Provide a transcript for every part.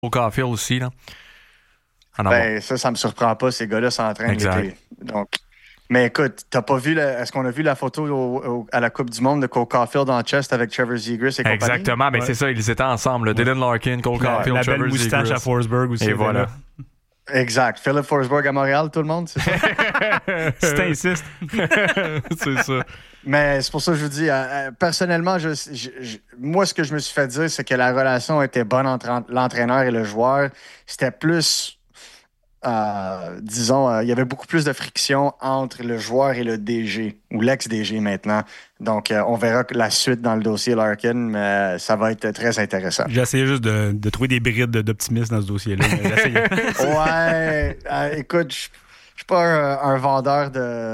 Caulfield aussi, là. Ça me surprend pas. Ces gars-là s'entraînent l'été. Donc, mais écoute, t'as pas vu est-ce qu'on a vu la photo à la Coupe du Monde de Cole Caulfield en chest avec Trevor Zegras et compagnie? Exactement, mais c'est ça, ils étaient ensemble. Dylan Larkin, Cole Caulfield, la Trevor belle moustache Zegras. à Forsberg aussi. Et voilà. Exact. Philip Forsberg à Montréal, tout le monde, c'est ça? Si t'insistes. C'est ça. Mais c'est pour ça que je vous dis, personnellement, moi, ce que je me suis fait dire, c'est que la relation était bonne entre l'entraîneur et le joueur. C'était plus, disons, il y avait beaucoup plus de friction entre le joueur et le DG, ou l'ex-DG maintenant. Donc, on verra la suite dans le dossier Larkin, mais ça va être très intéressant. J'ai essayé juste de trouver des brides d'optimisme dans ce dossier-là. Ouais, écoute, je suis pas un vendeur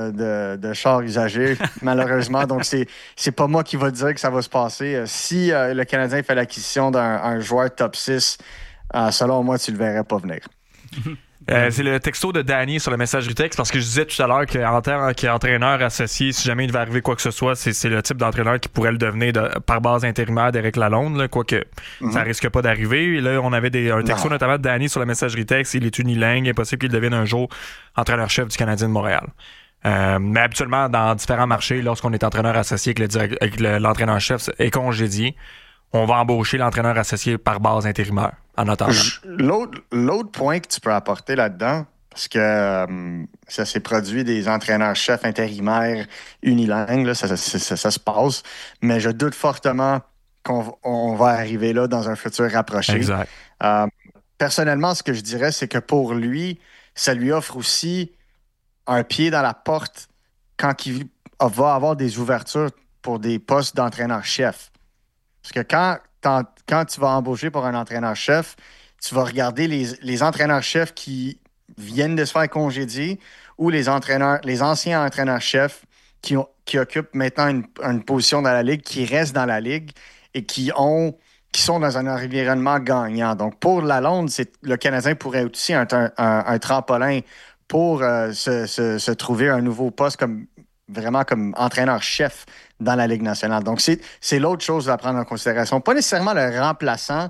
de chars usagés, malheureusement. Donc, c'est pas moi qui va dire que ça va se passer. Si le Canadien fait l'acquisition d'un joueur top 6, selon moi, tu le verrais pas venir. C'est le texto de Danny sur le messagerie texte parce que je disais tout à l'heure qu'en tant qu'entraîneur associé, si jamais il devait arriver quoi que ce soit, c'est le type d'entraîneur qui pourrait le devenir par base intérimaire d'Éric Lalonde, là, quoique ça risque pas d'arriver. Et là, on avait un texto notamment de Danny sur la messagerie texte. Il est unilingue, il est possible qu'il devienne un jour entraîneur-chef du Canadien de Montréal. Mais habituellement, dans différents marchés, lorsqu'on est entraîneur associé avec l'entraîneur-chef est congédié, on va embaucher l'entraîneur associé par base intérimaire en attendant. L'autre point que tu peux apporter là-dedans, parce que ça s'est produit des entraîneurs-chefs intérimaires unilingues, là, ça se passe, mais je doute fortement qu'on va arriver là dans un futur rapproché. Exact. Personnellement, ce que je dirais, c'est que pour lui, ça lui offre aussi un pied dans la porte quand il va avoir des ouvertures pour des postes d'entraîneur-chef. Parce que quand tu vas embaucher pour un entraîneur-chef, tu vas regarder les entraîneurs-chefs qui viennent de se faire congédier ou les anciens entraîneurs-chefs qui occupent maintenant une position dans la Ligue, qui restent dans la Ligue et qui sont dans un environnement gagnant. Donc, pour Lalonde, le Canadien pourrait aussi être un tremplin pour se trouver un nouveau poste vraiment comme entraîneur-chef dans la Ligue nationale. Donc, c'est l'autre chose à prendre en considération. Pas nécessairement le remplaçant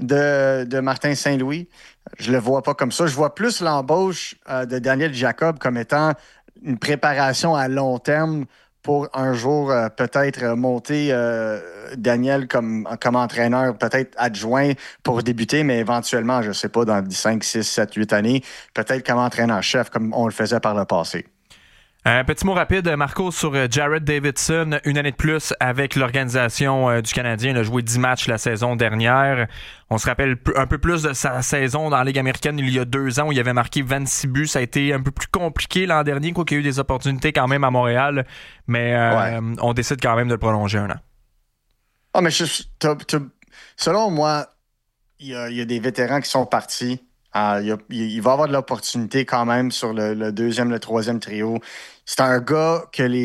de Martin Saint-Louis. Je le vois pas comme ça. Je vois plus l'embauche de Daniel Jacob comme étant une préparation à long terme pour un jour peut-être monter Daniel comme entraîneur, peut-être adjoint pour débuter, mais éventuellement, je sais pas, dans 5, 6, 7, 8 années, peut-être comme entraîneur-chef, comme on le faisait par le passé. Un petit mot rapide, Marco, sur Jared Davidson. Une année de plus avec l'organisation du Canadien. Il a joué 10 matchs la saison dernière. On se rappelle un peu plus de sa saison dans la Ligue américaine il y a 2 ans où il avait marqué 26 buts. Ça a été un peu plus compliqué l'an dernier, quoi qu'il y a eu des opportunités quand même à Montréal. Mais on décide quand même de le prolonger 1 an. Ah, mais selon moi, il y a des vétérans qui sont partis. Il va avoir de l'opportunité quand même sur le deuxième, le troisième trio. C'est un gars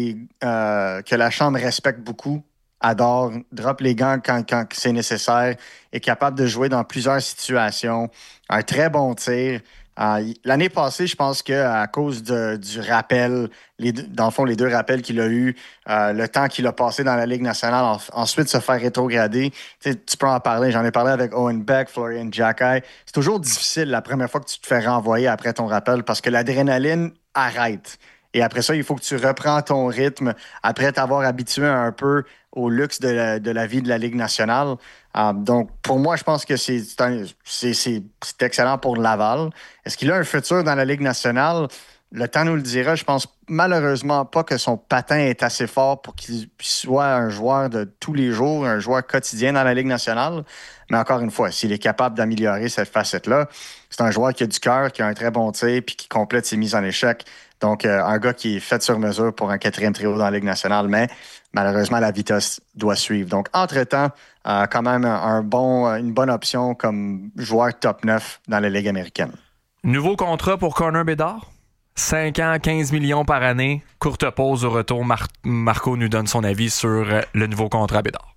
que la Chambre respecte beaucoup, adore, drop les gants quand c'est nécessaire, est capable de jouer dans plusieurs situations, un très bon tir. L'année passée, je pense qu'à cause du rappel, dans le fond, les 2 rappels qu'il a eu, le temps qu'il a passé dans la Ligue nationale, ensuite se faire rétrograder, tu peux en parler. J'en ai parlé avec Owen Beck, Florian Jacquet. C'est toujours difficile la première fois que tu te fais renvoyer après ton rappel parce que l'adrénaline arrête. Et après ça, il faut que tu reprends ton rythme après t'avoir habitué un peu au luxe de la vie de la Ligue nationale. Donc, pour moi, je pense que c'est excellent pour Laval. Est-ce qu'il a un futur dans la Ligue nationale? Le temps nous le dira. Je pense malheureusement pas que son patin est assez fort pour qu'il soit un joueur de tous les jours, un joueur quotidien dans la Ligue nationale. Mais encore une fois, s'il est capable d'améliorer cette facette-là, c'est un joueur qui a du cœur, qui a un très bon tir puis qui complète ses mises en échec. Donc, un gars qui est fait sur mesure pour un 4e trio dans la Ligue nationale, mais malheureusement, la vitesse doit suivre. Donc, entre-temps, quand même une bonne option comme joueur top 9 dans la Ligue américaine. Nouveau contrat pour Connor Bedard. 5 ans, 15 millions par année. Courte pause au retour. Marco nous donne son avis sur le nouveau contrat Bédard.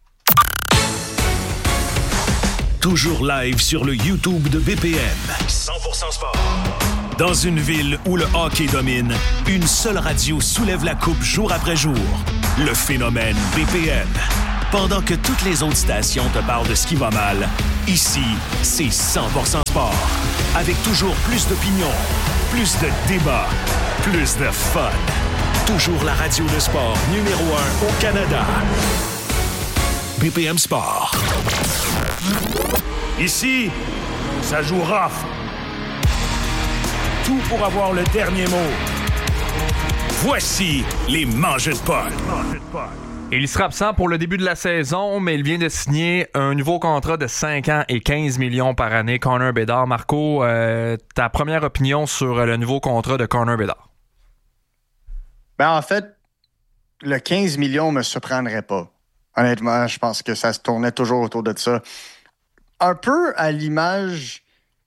Toujours live sur le YouTube de BPM. 100% sport. Dans une ville où le hockey domine, une seule radio soulève la coupe jour après jour. Le phénomène BPM. Pendant que toutes les autres stations te parlent de ce qui va mal, ici, c'est 100% sport. Avec toujours plus d'opinions, plus de débats, plus de fun. Toujours la radio de sport numéro 1 au Canada. BPM Sport. Ici, ça joue rough. Tout pour avoir le dernier mot. Voici les Mangeux de Paul. Il sera absent pour le début de la saison, mais il vient de signer un nouveau contrat de 5 ans et 15 millions par année. Connor Bedard. Marco, ta première opinion sur le nouveau contrat de Connor Bedard? Ben, en fait, le 15 millions ne me surprendrait pas. Honnêtement, je pense que ça se tournait toujours autour de ça. Un peu à l'image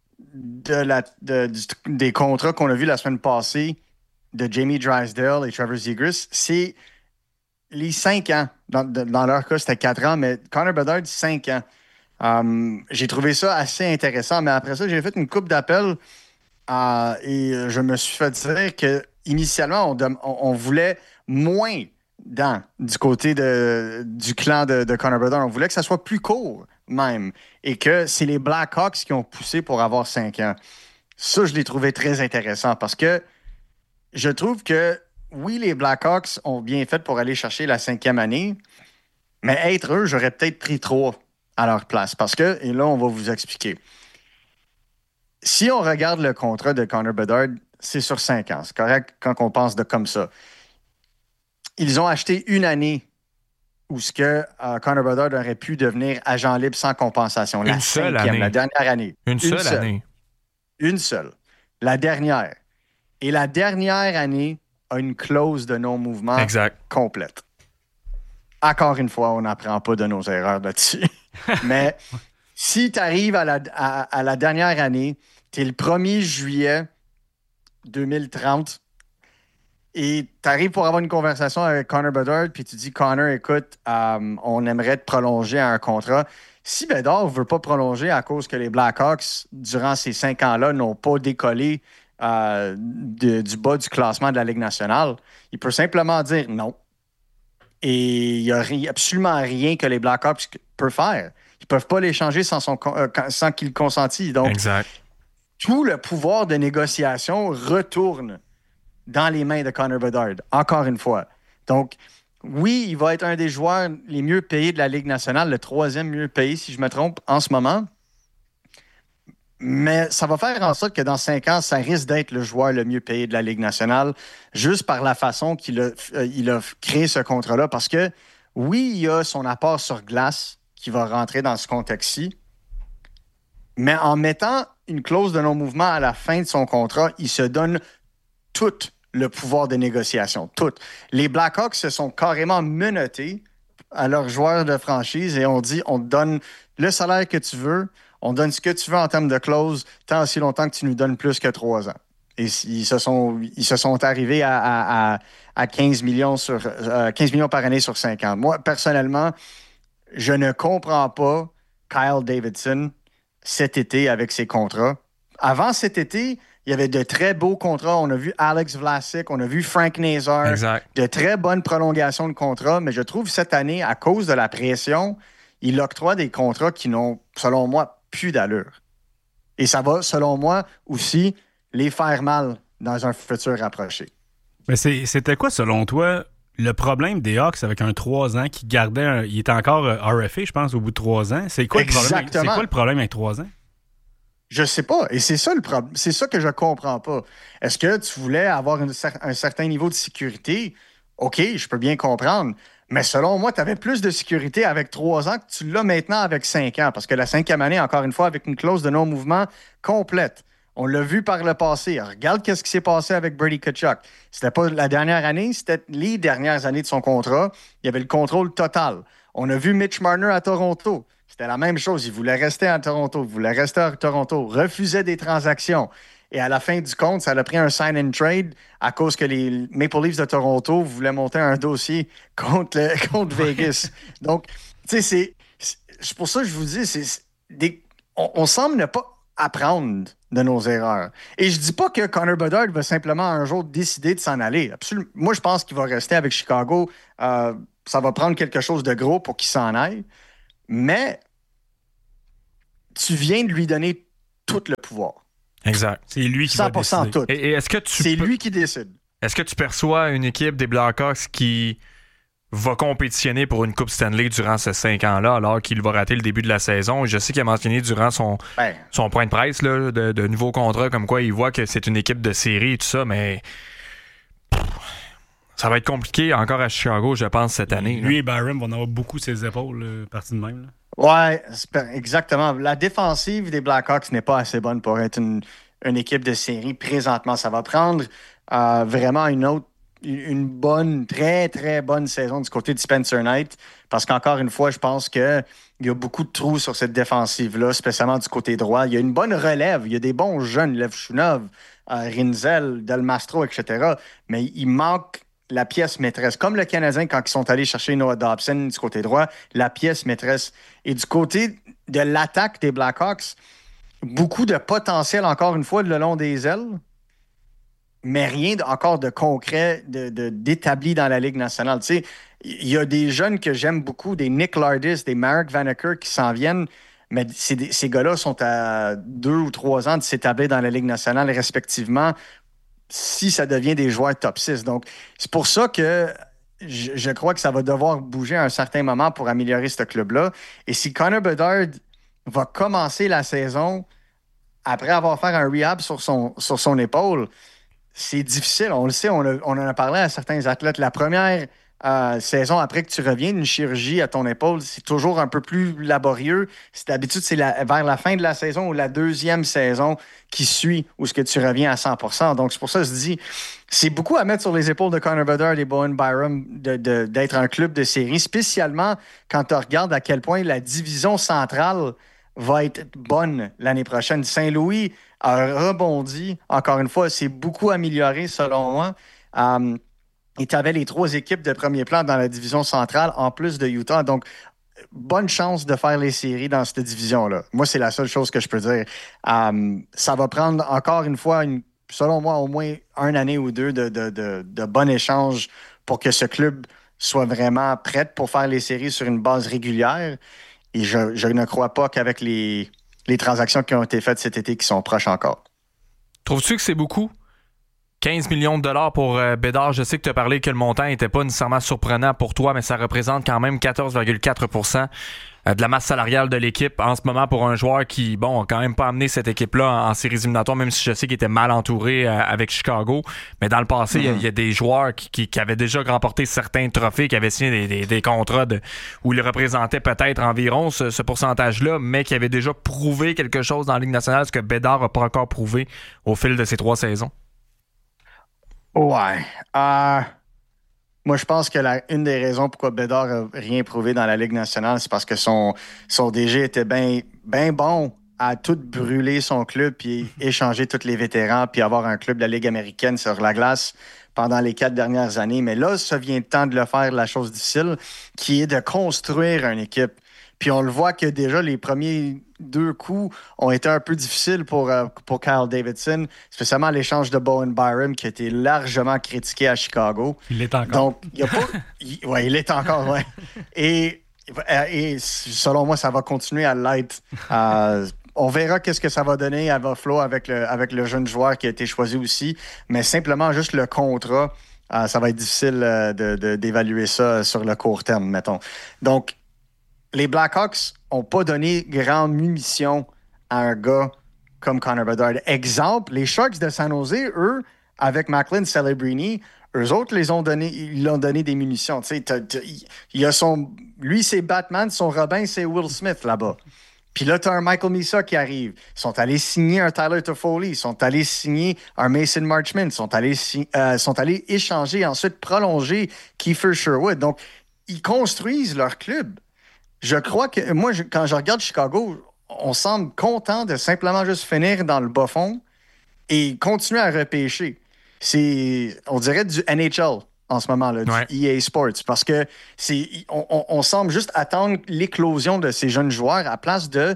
des contrats qu'on a vus la semaine passée de Jamie Drysdale et Trevor Zegras, c'est les 5 ans. Dans leur cas, c'était 4 ans, mais Connor Bedard, 5 ans. J'ai trouvé ça assez intéressant, mais après ça, j'ai fait une coupe d'appels et je me suis fait dire qu'initialement, on voulait moins du côté du clan de Connor Bedard. On voulait que ça soit plus court, même, et que c'est les Blackhawks qui ont poussé pour avoir 5 ans. Ça, je l'ai trouvé très intéressant parce que je trouve que, oui, les Blackhawks ont bien fait pour aller chercher la 5e année, mais être eux, j'aurais peut-être pris 3 à leur place. Parce que, et là, on va vous expliquer. Si on regarde le contrat de Connor Bedard, c'est sur 5 ans. C'est correct quand on pense de comme ça. Ils ont acheté une année où ce que Connor Bedard aurait pu devenir agent libre sans compensation. La 5e, la dernière année. Une seule année. Une seule. La dernière. Et la dernière année a une clause de non-mouvement complète. Encore une fois, on n'apprend pas de nos erreurs là-dessus. Mais si tu arrives à la dernière année, tu es le 1er juillet 2030 et tu arrives pour avoir une conversation avec Connor Bedard, puis tu dis, Connor, écoute, on aimerait te prolonger à un contrat. Si Bedard ne veut pas prolonger à cause que les Blackhawks, durant ces 5 ans-là, n'ont pas décollé du bas du classement de la Ligue nationale, il peut simplement dire non. Et il n'y a absolument rien que les Blackhawks peuvent faire. Ils ne peuvent pas l'échanger sans qu'il consentisse. Donc, tout le pouvoir de négociation retourne dans les mains de Connor Bedard, encore une fois. Donc, oui, il va être un des joueurs les mieux payés de la Ligue nationale, le 3e mieux payé, si je me trompe, en ce moment. Mais ça va faire en sorte que dans 5 ans, ça risque d'être le joueur le mieux payé de la Ligue nationale, juste par la façon qu'il a créé ce contrat-là. Parce que, oui, il y a son apport sur glace qui va rentrer dans ce contexte-ci, mais en mettant une clause de non-mouvement à la fin de son contrat, il se donne tout le pouvoir de négociation. Tout. Les Blackhawks se sont carrément menottés à leurs joueurs de franchise et on dit, on te donne le salaire que tu veux, on donne ce que tu veux en termes de clause, tant aussi longtemps que tu nous donnes plus que 3 ans. Et ils se sont arrivés à 15 millions par année sur 5 ans. Moi, personnellement, je ne comprends pas Kyle Davidson cet été avec ses contrats. Avant cet été, il y avait de très beaux contrats. On a vu Alex Vlasic, on a vu Frank Nazar. De très bonnes prolongations de contrats. Mais je trouve cette année, à cause de la pression, il octroie des contrats qui n'ont, selon moi, plus d'allure. Et ça va, selon moi, aussi les faire mal dans un futur rapproché. Mais c'était quoi, selon toi, le problème des Hawks avec un 3 ans qui gardait il était encore RFA, je pense, au bout de 3 ans? C'est quoi le problème? C'est quoi le problème avec 3 ans? Je sais pas. Et c'est ça le problème. C'est ça que je comprends pas. Est-ce que tu voulais avoir un certain niveau de sécurité? OK, je peux bien comprendre. Mais selon moi, tu avais plus de sécurité avec 3 ans que tu l'as maintenant avec 5 ans. Parce que la 5e année, encore une fois, avec une clause de non-mouvement complète. On l'a vu par le passé. Regarde ce qui s'est passé avec Brady Tkachuk. C'était pas la dernière année, c'était les dernières années de son contrat. Il y avait le contrôle total. On a vu Mitch Marner à Toronto. C'était la même chose. Il voulait rester à Toronto. Refusait des transactions. Et à la fin du compte, ça a pris un sign and trade à cause que les Maple Leafs de Toronto voulaient monter un dossier contre Vegas. Donc, tu sais, c'est pour ça que je vous dis, on semble ne pas apprendre de nos erreurs. Et je dis pas que Connor Bedard va simplement un jour décider de s'en aller. Absolument. Moi, je pense qu'il va rester avec Chicago. Ça va prendre quelque chose de gros pour qu'il s'en aille. Mais tu viens de lui donner tout le pouvoir. Exact. C'est lui qui va décider. 100% tout. Et est-ce que c'est lui qui décide. Est-ce que tu perçois une équipe des Blackhawks qui va compétitionner pour une Coupe Stanley durant ces 5 ans-là, alors qu'il va rater le début de la saison? Je sais qu'il a mentionné durant son point de presse là, de nouveaux contrats, comme quoi il voit que c'est une équipe de série et tout ça, mais ça va être compliqué encore à Chicago, je pense, cette année. Lui et Byron vont avoir beaucoup ses épaules, partie de même. Là. Ouais, exactement. La défensive des Blackhawks n'est pas assez bonne pour être une équipe de série présentement. Ça va prendre vraiment une bonne, très, très bonne saison du côté de Spencer Knight, parce qu'encore une fois, je pense qu'il y a beaucoup de trous sur cette défensive-là, spécialement du côté droit. Il y a une bonne relève. Il y a des bons jeunes, Levchunov, Rinzel, Del Mastro, etc. Mais il manque la pièce maîtresse. Comme le Canadien, quand ils sont allés chercher Noah Dobson du côté droit, la pièce maîtresse. Et du côté de l'attaque des Blackhawks, beaucoup de potentiel, encore une fois, le long des ailes, mais rien encore de concret, d'établi dans la Ligue nationale. Tu sais, il y a des jeunes que j'aime beaucoup, des Nick Lardis, des Marek Vanacker qui s'en viennent, mais ces gars-là sont à 2 ou 3 ans de s'établir dans la Ligue nationale respectivement si ça devient des joueurs top 6. Donc, c'est pour ça que je crois que ça va devoir bouger à un certain moment pour améliorer ce club-là. Et si Connor Bedard va commencer la saison après avoir fait un rehab sur son épaule, c'est difficile. On le sait, on en a parlé à certains athlètes. La première saison après que tu reviens d'une chirurgie à ton épaule, c'est toujours un peu plus laborieux. D'habitude, c'est vers la fin de la saison ou la deuxième saison qui suit où ce que tu reviens à 100%. Donc, c'est pour ça que je dis, c'est beaucoup à mettre sur les épaules de Connor Bedard et Bowen Byram d'être un club de série, spécialement quand tu regardes à quel point la division centrale va être bonne l'année prochaine. Saint-Louis a rebondi. Encore une fois, c'est beaucoup amélioré selon moi. Et tu avais les 3 équipes de premier plan dans la division centrale, en plus de Utah. Donc, bonne chance de faire les séries dans cette division-là. Moi, c'est la seule chose que je peux dire. Ça va prendre encore une fois, selon moi, au moins 1 année ou 2 de bon échange pour que ce club soit vraiment prêt pour faire les séries sur une base régulière. Et je ne crois pas qu'avec les transactions qui ont été faites cet été qui sont proches encore. Trouves-tu que c'est beaucoup? 15 millions de dollars pour Bédard. Je sais que tu as parlé que le montant n'était pas nécessairement surprenant pour toi, mais ça représente quand même 14,4% de la masse salariale de l'équipe en ce moment pour un joueur qui, a quand même pas amené cette équipe-là en séries éliminatoires, même si je sais qu'il était mal entouré avec Chicago. Mais dans le passé, il y a des joueurs qui avaient déjà remporté certains trophées, qui avaient signé des contrats où ils représentaient peut-être environ ce pourcentage-là, mais qui avaient déjà prouvé quelque chose dans la Ligue nationale, ce que Bédard n'a pas encore prouvé au fil de ces 3 saisons. Ouais. Moi, je pense que une des raisons pourquoi Bédard n'a rien prouvé dans la Ligue nationale, c'est parce que son DG était bien bon à tout brûler son club puis échanger tous les vétérans puis avoir un club de la Ligue américaine sur la glace pendant les 4 dernières années. Mais là, ça vient le temps de le faire, la chose difficile, qui est de construire une équipe. Puis on le voit que déjà, les premiers 2 coups ont été un peu difficiles pour Kyle Davidson, spécialement l'échange de Bowen Byram qui a été largement critiqué à Chicago. Il l'est encore. Donc, il l'est encore, ouais. Et selon moi, ça va continuer à l'être. On verra qu'est-ce que ça va donner à Buffalo avec le jeune joueur qui a été choisi aussi. Mais simplement, juste le contrat, ça va être difficile d'évaluer ça sur le court terme, mettons. Donc, les Blackhawks n'ont pas donné grande munition à un gars comme Connor Bedard. Exemple, les Sharks de San Jose, eux, avec Macklin Celebrini, eux autres, ils l'ont donné des munitions. Lui, c'est Batman, son Robin, c'est Will Smith là-bas. Puis là, tu as un Michael Misa qui arrive. Ils sont allés signer un Tyler Toffoli. Ils sont allés signer un Mason Marchment. Ils sont allés échanger, ensuite prolonger Kiefer Sherwood. Donc, ils construisent leur club. Je crois que, moi, quand je regarde Chicago, on semble content de simplement juste finir dans le bas fond et continuer à repêcher. C'est, on dirait, du NHL en ce moment, là, du EA Sports, parce que on semble juste attendre l'éclosion de ces jeunes joueurs à place de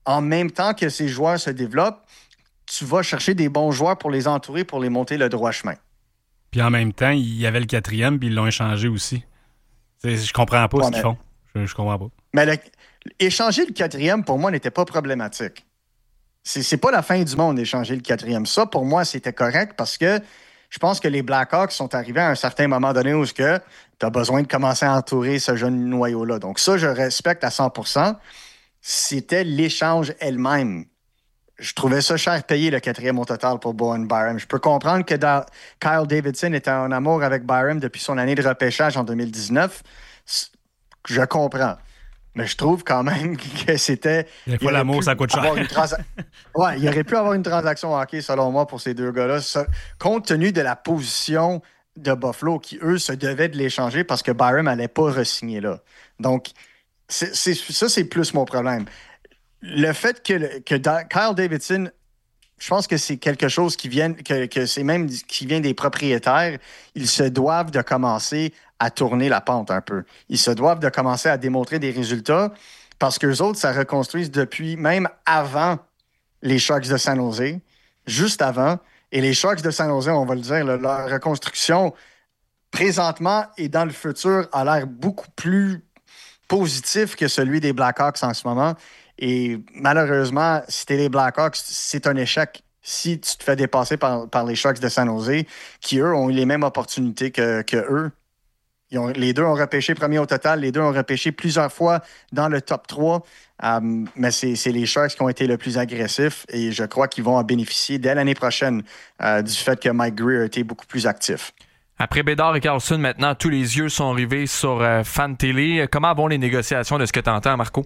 en même temps que ces joueurs se développent, tu vas chercher des bons joueurs pour les entourer, pour les monter le droit chemin. Puis en même temps, il y avait le 4e, puis ils l'ont échangé aussi. Je comprends pas ce qu'ils font. Je comprends pas. Mais échanger le 4e, pour moi, n'était pas problématique. C'est pas la fin du monde d'échanger le 4e. Ça, pour moi, c'était correct parce que je pense que les Blackhawks sont arrivés à un certain moment donné où tu as besoin de commencer à entourer ce jeune noyau-là. Donc ça, je respecte à 100%. C'était l'échange elle-même. Je trouvais ça cher payé, le 4e au total pour Bowen Byram. Je peux comprendre que Kyle Davidson était en amour avec Byram depuis son année de repêchage en 2019. Je comprends. Mais je trouve quand même que c'était... Des fois, l'amour, ça coûte cher. Ouais, il aurait pu avoir une transaction hockey, selon moi, pour ces deux gars-là, compte tenu de la position de Buffalo, qui, eux, se devaient de l'échanger parce que Byram n'allait pas re-signer là. Donc, ça, c'est plus mon problème. Le fait que Kyle Davidson, je pense que c'est quelque chose qui vient, que c'est même qui vient des propriétaires. Ils se doivent de commencer à tourner la pente un peu. Ils se doivent de commencer à démontrer des résultats parce qu'eux autres, ça reconstruisent depuis même avant les Sharks de San Jose, juste avant. Et les Sharks de San Jose, on va le dire, leur reconstruction présentement et dans le futur a l'air beaucoup plus positif que celui des Blackhawks en ce moment. Et malheureusement, si t'es les Blackhawks, c'est un échec si tu te fais dépasser par les Sharks de San Jose, qui, eux, ont eu les mêmes opportunités que eux. Les deux ont repêché premier au total. Les deux ont repêché plusieurs fois dans le top 3. Mais c'est les Sharks qui ont été le plus agressifs et je crois qu'ils vont en bénéficier dès l'année prochaine du fait que Mike Grier a été beaucoup plus actif. Après Bédard et Carlson, maintenant, tous les yeux sont rivés sur Fantilli. Comment vont les négociations de ce que tu entends, Marco?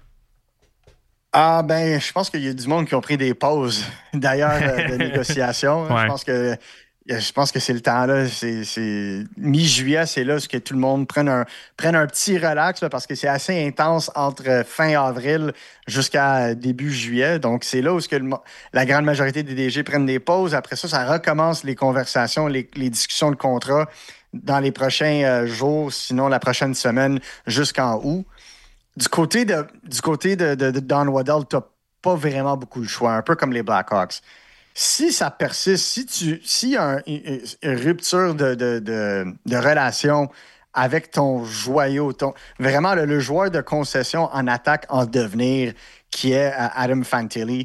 Je pense qu'il y a du monde qui ont pris des pauses, d'ailleurs, de négociations. Ouais. Je pense que c'est le temps, là. C'est mi-juillet, c'est là que tout le monde prenne un petit relax, là, parce que c'est assez intense entre fin avril jusqu'à début juillet. Donc, c'est là où la grande majorité des DG prennent des pauses. Après ça recommence les conversations, les discussions de contrat dans les prochains jours, sinon la prochaine semaine jusqu'en août. Du côté de Don Waddell, tu n'as pas vraiment beaucoup de choix, un peu comme les Blackhawks. Si ça persiste, s'il y a une rupture de relation avec ton joyau, vraiment le joueur de concession en attaque en devenir qui est Adam Fantilli,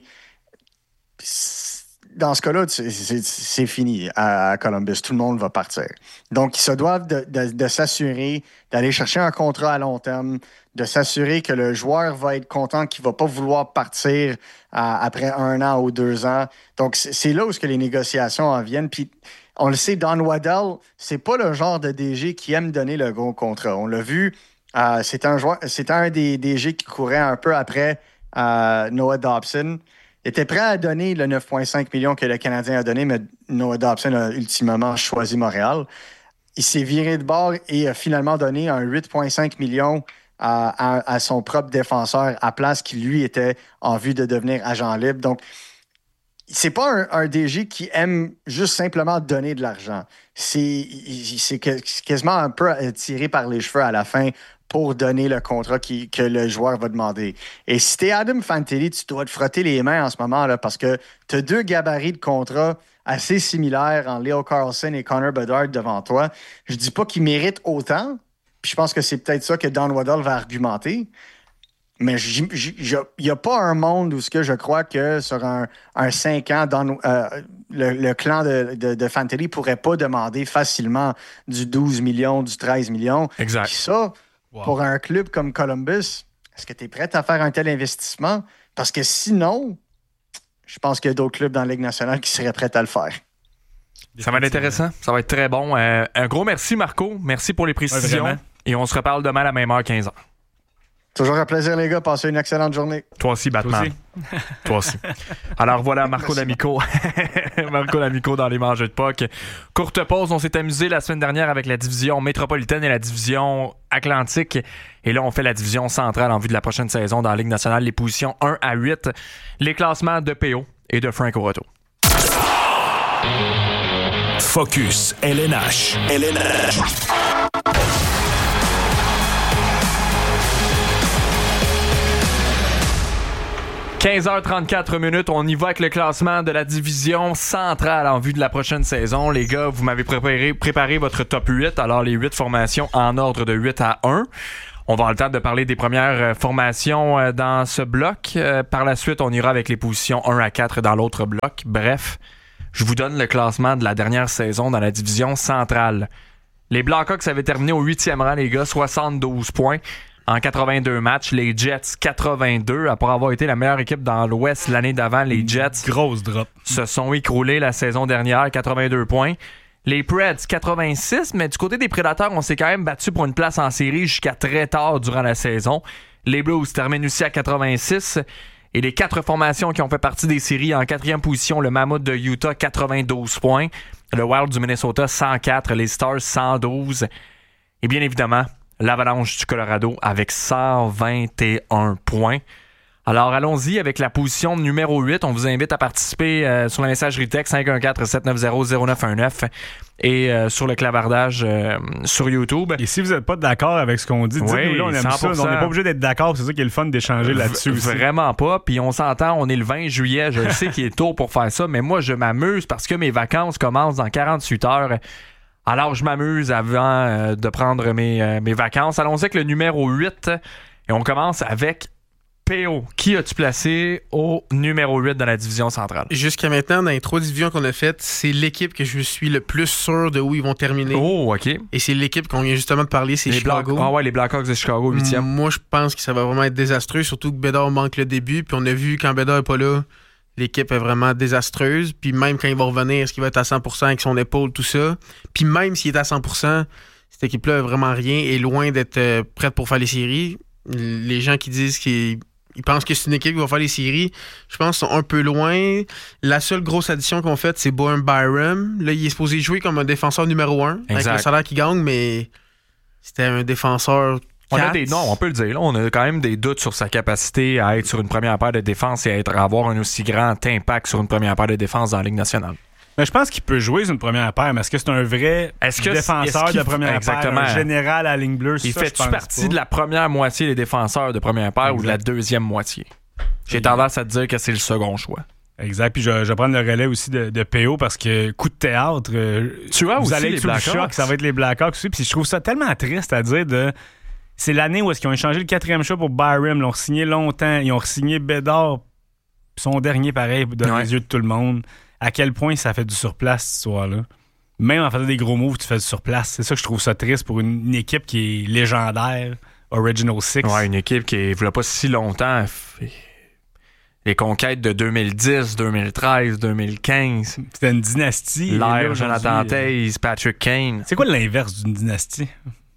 dans ce cas-là, c'est fini à Columbus. Tout le monde va partir. Donc, ils se doivent de s'assurer d'aller chercher un contrat à long terme, de s'assurer que le joueur va être content, qu'il ne va pas vouloir partir après 1 an ou 2 ans. Donc, c'est là où les négociations en viennent. Puis, on le sait, Don Waddell, c'est pas le genre de DG qui aime donner le gros contrat. On l'a vu, c'est un des DG qui courait un peu après Noah Dobson. Il était prêt à donner le 9,5 millions que le Canadien a donné, mais Noah Dobson a ultimement choisi Montréal. Il s'est viré de bord et a finalement donné un 8,5 millions à son propre défenseur à place qui, lui, était en vue de devenir agent libre. Donc, c'est pas un DG qui aime juste simplement donner de l'argent. C'est quasiment un peu tiré par les cheveux à la fin pour donner le contrat que le joueur va demander. Et si t'es Adam Fantilli, tu dois te frotter les mains en ce moment là parce que tu as 2 gabarits de contrat assez similaires en Leo Carlson et Connor Bedard devant toi. Je dis pas qu'ils méritent autant, puis je pense que c'est peut-être ça que Don Waddell va argumenter, mais il n'y a pas un monde où je crois que sur un 5 ans, le clan de Fantilli pourrait pas demander facilement du 12 millions, du 13 millions. Exact. Puis ça, pour un club comme Columbus, est-ce que tu es prêt à faire un tel investissement? Parce que sinon, je pense qu'il y a d'autres clubs dans la Ligue nationale qui seraient prêts à le faire. Ça va être intéressant. Ça va être très bon. Un gros merci, Marco. Merci pour les précisions. Et on se reparle demain à la même heure, 15h. Toujours un plaisir, les gars. Passez une excellente journée. Toi aussi, Batman. Toi aussi. Alors voilà, Marco D'Amico. Marco D'Amico dans les mangeux de puck. Courte pause. On s'est amusé la semaine dernière avec la division métropolitaine et la division atlantique. Et là, on fait la division centrale en vue de la prochaine saison dans la Ligue nationale. Les positions 1 à 8. Les classements de PO et de Frank au retour. Focus LNH. 15h34, on y va avec le classement de la division centrale en vue de la prochaine saison. Les gars, vous m'avez préparé votre top 8, alors les 8 formations en ordre de 8 à 1. On va avoir le temps de parler des premières formations dans ce bloc. Par la suite, on ira avec les positions 1 à 4 dans l'autre bloc. Bref, je vous donne le classement de la dernière saison dans la division centrale. Les Blackhawks avaient terminé au 8e rang, les gars, 72 points. En 82 matchs, les Jets 82. Après avoir été la meilleure équipe dans l'Ouest l'année d'avant, les Jets grosse drop. Se sont écroulés la saison dernière, 82 points. Les Preds 86, mais du côté des Prédateurs, on s'est quand même battu pour une place en série jusqu'à très tard durant la saison. Les Blues terminent aussi à 86. Et les 4 formations qui ont fait partie des séries, en 4e position, le Mammoth de Utah, 92 points. Le Wild du Minnesota, 104. Les Stars, 112. Et bien évidemment, l'Avalanche du Colorado avec 121 points. Alors, allons-y avec la position numéro 8. On vous invite à participer sur la messagerie texte 514-790-0919 et sur le clavardage sur YouTube. Et si vous n'êtes pas d'accord avec ce qu'on dit, dites-nous là, on aime 100%. Ça. On n'est pas obligé d'être d'accord. C'est ça qui est le fun d'échanger là-dessus aussi. Vraiment pas. Puis on s'entend, on est le 20 juillet. Je sais qu'il est tôt pour faire ça, mais moi, je m'amuse parce que mes vacances commencent dans 48 heures. Alors, je m'amuse avant de prendre mes vacances. Allons-y avec le numéro 8. Et on commence avec PO. Qui as-tu placé au numéro 8 dans la division centrale? Jusqu'à maintenant, dans les 3 divisions qu'on a faites, c'est l'équipe que je suis le plus sûr de où ils vont terminer. Oh, OK. Et c'est l'équipe qu'on vient justement de parler, c'est Chicago. Les Blackhawks de Chicago, 8e. Moi, je pense que ça va vraiment être désastreux, surtout que Bédard manque le début. Puis on a vu, quand Bédard n'est pas là, l'équipe est vraiment désastreuse. Puis même quand il va revenir, est-ce qu'il va être à 100% avec son épaule, tout ça? Puis même s'il est à 100%, cette équipe-là n'a vraiment rien et loin d'être prête pour faire les séries. Les gens qui disent qu'ils pensent que c'est une équipe qui va faire les séries, je pense qu'ils sont un peu loin. La seule grosse addition qu'on fait, c'est Bowen Byram. Là, il est supposé jouer comme un défenseur numéro 1, avec le salaire qu'il gagne, mais c'était un défenseur 4. On peut le dire. Là, on a quand même des doutes sur sa capacité à être sur une première paire de défense et à avoir un aussi grand impact sur une première paire de défense dans la Ligue nationale. Mais je pense qu'il peut jouer sur une première paire, mais est-ce que c'est un vrai défenseur de première paire, un général à la ligne bleue? Il fait-tu partie de la première moitié des défenseurs de première paire ou de la deuxième moitié? J'ai tendance à te dire que c'est le second choix. Exact, puis je vais prendre le relais aussi de PO parce que coup de théâtre, vous allez être sous le choc, ça va être les Blackhawks aussi, puis je trouve ça tellement triste à dire c'est l'année où est-ce qu'ils ont échangé le 4e choix pour Byram, ils l'ont signé longtemps, ils ont signé Bédard, son dernier pareil dans les yeux de tout le monde. À quel point ça fait du surplace cette histoire-là. Même en faisant des gros moves, tu fais du surplace. C'est ça que je trouve ça triste pour une équipe qui est légendaire, Original Six. Ouais, une équipe qui ne voulait pas si longtemps. Les conquêtes de 2010, 2013, 2015. C'était une dynastie. L'ère Jonathan Toews, Patrick Kane. C'est quoi l'inverse d'une dynastie?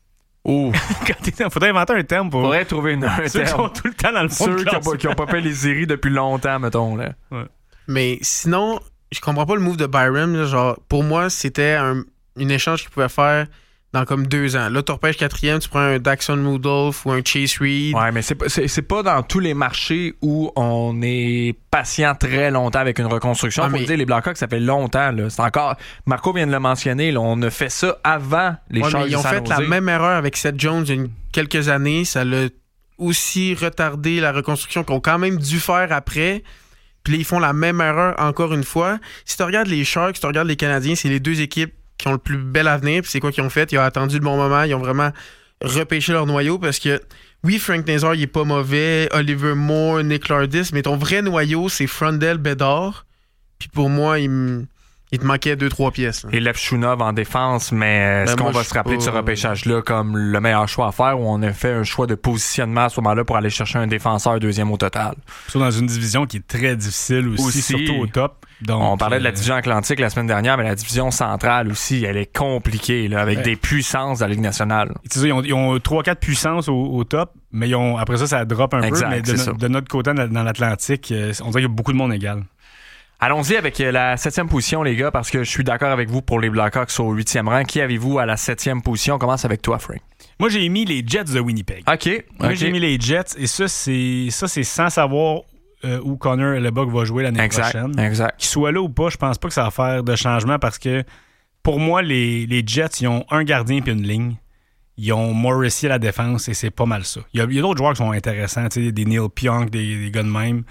Oh! Faudrait inventer un terme pour. Faudrait trouver un terme. Ceux qui sont tout le temps dans le fond. Ceux qui n'ont pas fait les séries depuis longtemps, mettons. Là. Ouais. Mais sinon, je comprends pas le move de Byram. Là, genre, pour moi, c'était une échange qu'il pouvait faire dans comme 2 ans. Là, tu repêches 4e, tu prends un Daxon Rudolph ou un Chase Reed. Ouais, mais c'est pas dans tous les marchés où on est patient très longtemps avec une reconstruction. Faut dire, les Blackhawks, ça fait longtemps. Là. C'est encore... Marco vient de le mentionner. Là, on a fait ça avant les Sharks de San Jose. Ils ont fait la même erreur avec Seth Jones il y a quelques années. Ça l'a aussi retardé la reconstruction qu'on a quand même dû faire après. Puis là, ils font la même erreur encore une fois. Si tu regardes les Sharks, si tu regardes les Canadiens, c'est les 2 équipes qui ont le plus bel avenir. Puis c'est quoi qu'ils ont fait? Ils ont attendu le bon moment. Ils ont vraiment repêché leur noyau parce que, oui, Frank Nazar, il est pas mauvais. Oliver Moore, Nick Lardis, mais ton vrai noyau, c'est Frundell, Bédard. Puis pour moi, il te manquait 2-3 pièces. Là. Et Levchunov en défense, mais est-ce qu'on va se rappeler de ce repêchage-là comme le meilleur choix à faire ou on a fait un choix de positionnement à ce moment-là pour aller chercher un défenseur 2e au total? Surtout dans une division qui est très difficile aussi. Surtout au top. Donc, on parlait de la division Atlantique la semaine dernière, mais la division centrale aussi, elle est compliquée là, avec des puissances de la Ligue nationale. Ils ont 3-4 puissances au top, mais après ça drop un peu. Mais de notre côté, dans l'Atlantique, on dirait qu'il y a beaucoup de monde égal. Allons-y avec la 7e position, les gars, parce que je suis d'accord avec vous pour les Blackhawks au 8e rang. Qui avez-vous à la 7e position? On commence avec toi, Frank. Moi, j'ai mis les Jets de Winnipeg. OK. Moi, j'ai mis les Jets, et ça, c'est sans savoir où Connor Hellebuyck va jouer l'année prochaine. Exact. Qu'il soit là ou pas, je pense pas que ça va faire de changement parce que, pour moi, les Jets, ils ont un gardien puis une ligne. Ils ont Morrissey à la défense, et c'est pas mal ça. Il y a d'autres joueurs qui sont intéressants, des Neil Pionk, des gars de même.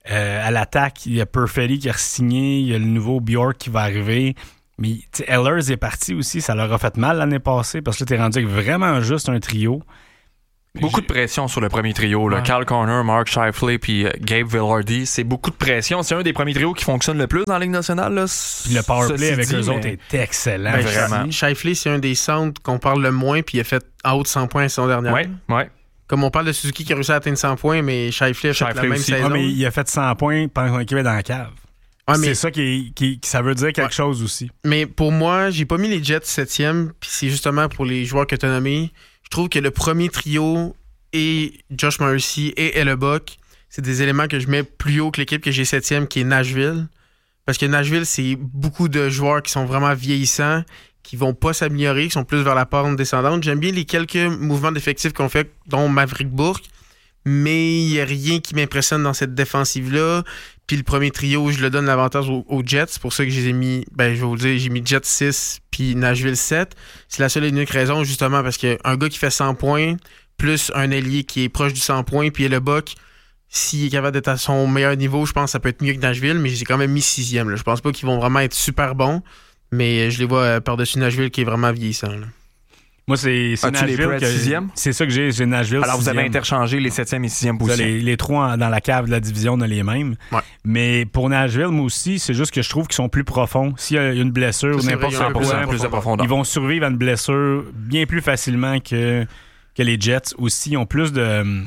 À l'attaque, il y a Perfetti qui a signé, il y a le nouveau Bjork qui va arriver. Mais Ehlers est parti aussi, ça leur a fait mal l'année passée parce que là, t'es rendu avec vraiment juste un trio. Beaucoup de pression sur le premier trio. Là. Ouais. Kyle Connor, Mark Scheifele puis Gabe Vilardi, c'est beaucoup de pression. C'est un des premiers trios qui fonctionne le plus dans la Ligue nationale. Là. Puis le powerplay avec eux autres est excellent. Ben, vraiment. Scheifele, c'est un des centres qu'on parle le moins puis il a fait en haut de 100 points la saison dernière. Ouais. Comme on parle de Suzuki qui a réussi à atteindre 100 points, mais Scheifele a fait la même saison. Mais il a fait 100 points pendant qu'il était dans la cave. Ouais, c'est ça qui ça veut dire quelque chose aussi. Mais pour moi, j'ai pas mis les Jets 7e, puis c'est justement pour les joueurs que tu as nommés. Je trouve que le premier trio et Josh Morrissey et Hellebuck, c'est des éléments que je mets plus haut que l'équipe que j'ai 7e, qui est Nashville. Parce que Nashville, c'est beaucoup de joueurs qui sont vraiment vieillissants, qui vont pas s'améliorer, qui sont plus vers la pente descendante. J'aime bien les quelques mouvements d'effectifs qu'on fait, dont Maverick Bourque, mais il n'y a rien qui m'impressionne dans cette défensive-là. Puis le premier trio, je le donne l'avantage aux Jets. C'est pour ça que je les ai mis, je vais vous le dire, j'ai mis Jets 6 puis Nashville 7. C'est la seule et unique raison, justement, parce qu'un gars qui fait 100 points, plus un ailier qui est proche du 100 points, puis Hellebuck, s'il est capable d'être à son meilleur niveau, je pense que ça peut être mieux que Nashville, mais j'ai quand même mis 6e. Là. Je pense pas qu'ils vont vraiment être super bons, mais je les vois par-dessus Nashville qui est vraiment vieillissant. Là. Moi, c'est Nashville. C'est ça que j'ai Nashville. Alors, vous avez interchangé les 7e et 6e positions. Les trois dans la cave de la division, on a les mêmes. Ouais. Mais pour Nashville, moi aussi, c'est juste que je trouve qu'ils sont plus profonds. S'il y a une blessure ou n'importe quoi, plus de profondeur. Ils vont survivre à une blessure bien plus facilement que les Jets. Aussi, ils ont plus de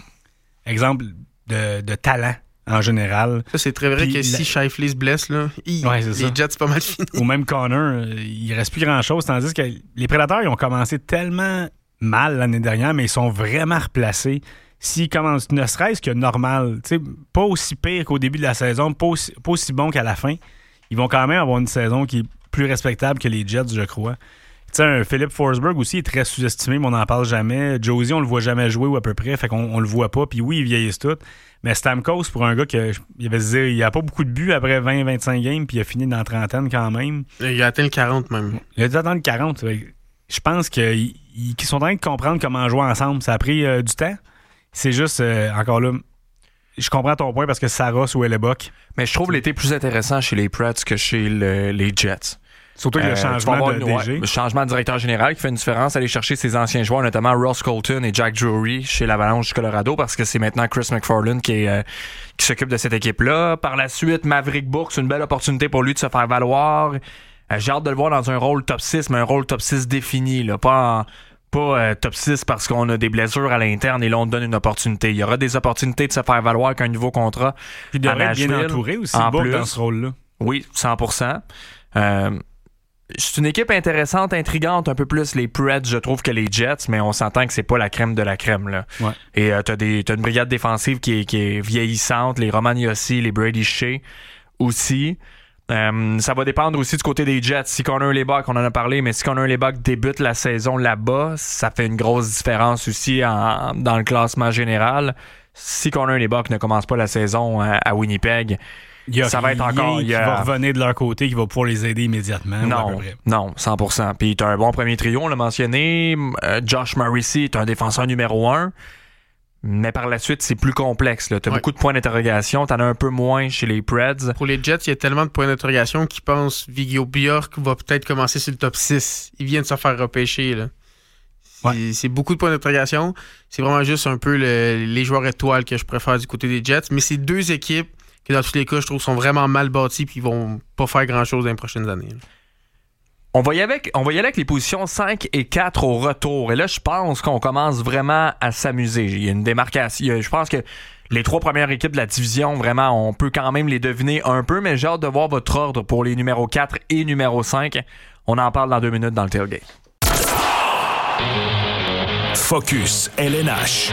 talent. En général. Ça, c'est très vrai. Puis que si Scheifele se blesse, là, les Jets, c'est pas mal fini. Ou même Connor, il reste plus grand-chose. Tandis que les Prédateurs, ils ont commencé tellement mal l'année dernière, mais ils sont vraiment replacés. S'ils commencent, ne serait-ce que normal, pas aussi pire qu'au début de la saison, pas aussi bon qu'à la fin, ils vont quand même avoir une saison qui est plus respectable que les Jets, je crois. Un Philip Forsberg aussi est très sous-estimé, mais on n'en parle jamais. Josie, on le voit jamais jouer ou à peu près, fait qu'on le voit pas. Puis oui, ils vieillissent tous. Mais Stamkos, pour un gars il a pas beaucoup de buts après 20-25 games, puis il a fini dans la trentaine quand même. Il a atteint le 40 même. Il a atteint le 40. Je pense qu'ils sont en train de comprendre comment jouer ensemble. Ça a pris du temps. C'est juste, encore là, je comprends ton point parce que Saros ou Hellebuck. Mais je trouve l'été plus intéressant chez les Preds que chez les Jets. Surtout que le changement de DG. Le changement de directeur général qui fait une différence, aller chercher ses anciens joueurs, notamment Ross Colton et Jack Drury chez l'Avalanche du Colorado, parce que c'est maintenant Chris McFarland qui s'occupe de cette équipe-là. Par la suite, Maverick Bourque, c'est une belle opportunité pour lui de se faire valoir. J'ai hâte de le voir dans un rôle top 6, mais un rôle top 6 défini, là, pas top 6 parce qu'on a des blessures à l'interne et là, on te donne une opportunité. Il y aura des opportunités de se faire valoir avec un nouveau contrat. Puis il devrait être bien entouré aussi, Bourque, dans ce rôle-là. Oui, 100%. C'est une équipe intéressante, intrigante, un peu plus les Preds, je trouve, que les Jets, mais on s'entend que c'est pas la crème de la crème, là. Ouais. Et t'as une brigade défensive qui est vieillissante, les Roman Josi, les Brady Shea aussi. Ça va dépendre aussi du côté des Jets. Si Connor Hellebuck, on en a parlé, mais si Connor Hellebuck débute la saison là-bas, ça fait une grosse différence aussi dans le classement général. Si Connor Hellebuck ne commence pas la saison à Winnipeg, ça va être encore. Qui va revenir de leur côté, qui va pouvoir les aider immédiatement. Non, 100%. Puis t'as un bon premier trio, on l'a mentionné. Josh Morrissey est un défenseur numéro 1. Mais par la suite, c'est plus complexe. T'as beaucoup de points d'interrogation. T'en as un peu moins chez les Preds. Pour les Jets, il y a tellement de points d'interrogation qu'ils pensent Viggo Bjork va peut-être commencer sur le top 6. Il vient de se faire repêcher. Là. C'est beaucoup de points d'interrogation. C'est vraiment juste un peu les joueurs étoiles que je préfère du côté des Jets. Mais c'est deux équipes que dans tous les cas, je trouve, sont vraiment mal bâtis et ils vont pas faire grand-chose dans les prochaines années. On va y aller avec les positions 5 et 4 au retour. Et là, je pense qu'on commence vraiment à s'amuser. Il y a une démarcation. Je pense que les trois premières équipes de la division, vraiment, on peut quand même les deviner un peu, mais j'ai hâte de voir votre ordre pour les numéros 4 et numéro 5. On en parle dans 2 minutes dans le tailgate. Focus LNH.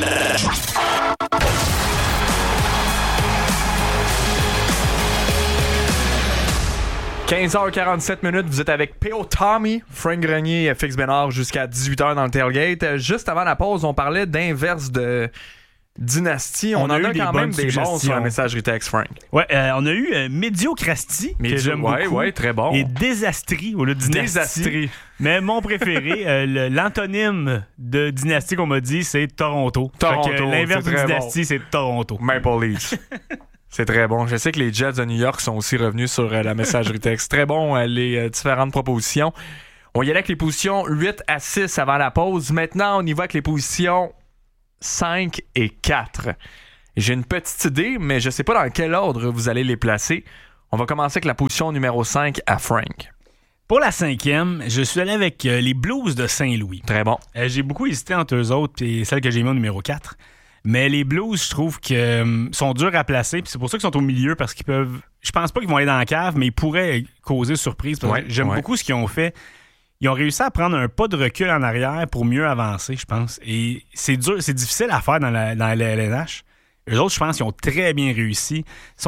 15h47, vous êtes avec P.O. Tommy, Frank Grenier et Fix Bénard jusqu'à 18h dans le tailgate. Juste avant la pause, on parlait d'inverse de dynastie. On en a quand même des bons sur la messagerie texte, Frank. Ouais, on a eu Médiocrasti, que j'aime beaucoup. Ouais, très bon. Et Désastrie au lieu de Dynastie. Désastrie. Mais mon préféré, l'antonyme de Dynastie qu'on m'a dit, c'est Toronto. Toronto, l'inverse de Dynastie, c'est Toronto. Maple Leafs. C'est très bon. Je sais que les Jets de New York sont aussi revenus sur la messagerie texte. Très bon, les différentes propositions. On y allait avec les positions 8 à 6 avant la pause. Maintenant, on y va avec les positions 5 et 4. J'ai une petite idée, mais je ne sais pas dans quel ordre vous allez les placer. On va commencer avec la position numéro 5 à Frank. Pour la 5e, je suis allé avec les Blues de Saint-Louis. Très bon. J'ai beaucoup hésité entre eux autres et celle que j'ai mis au numéro 4. Mais les Blues, je trouve que sont durs à placer. Puis c'est pour ça qu'ils sont au milieu, parce qu'ils peuvent... Je pense pas qu'ils vont aller dans la cave, mais ils pourraient causer surprise. J'aime beaucoup ce qu'ils ont fait. Ils ont réussi à prendre un pas de recul en arrière pour mieux avancer, je pense. Et c'est dur, c'est difficile à faire dans la LNH. Eux autres, je pense qu'ils ont très bien réussi.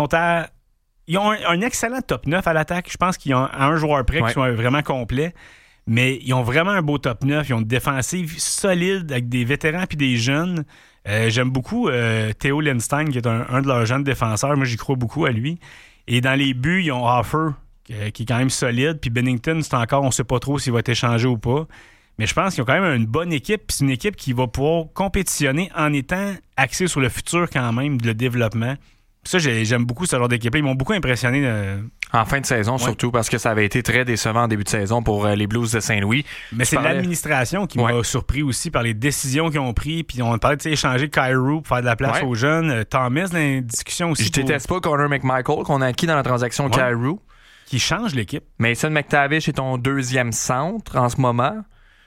Ils ont un excellent top 9 à l'attaque. Je pense qu'ils ont un joueur près qui soit vraiment complet. Mais ils ont vraiment un beau top 9. Ils ont une défensive solide avec des vétérans puis des jeunes. J'aime beaucoup Theo Lindstein, qui est un de leurs jeunes défenseurs. Moi, j'y crois beaucoup à lui. Et dans les buts, ils ont Hoffer, qui est quand même solide. Puis Bennington, c'est encore, on ne sait pas trop s'il va être échangé ou pas. Mais je pense qu'ils ont quand même une bonne équipe. Puis c'est une équipe qui va pouvoir compétitionner en étant axée sur le futur quand même, le développement. Ça, j'aime beaucoup ce genre d'équipe-là. Ils m'ont beaucoup impressionné. En fin de saison, surtout, parce que ça avait été très décevant en début de saison pour les Blues de Saint-Louis. Mais c'est l'administration qui m'a surpris aussi par les décisions qu'ils ont prises. Puis on parlait d'échanger Kyrou pour faire de la place aux jeunes. Thomas, dans les discussions aussi. Je déteste pas Connor McMichael, qu'on a acquis dans la transaction Kyrou. Qui change l'équipe. Mason McTavish est ton deuxième centre en ce moment.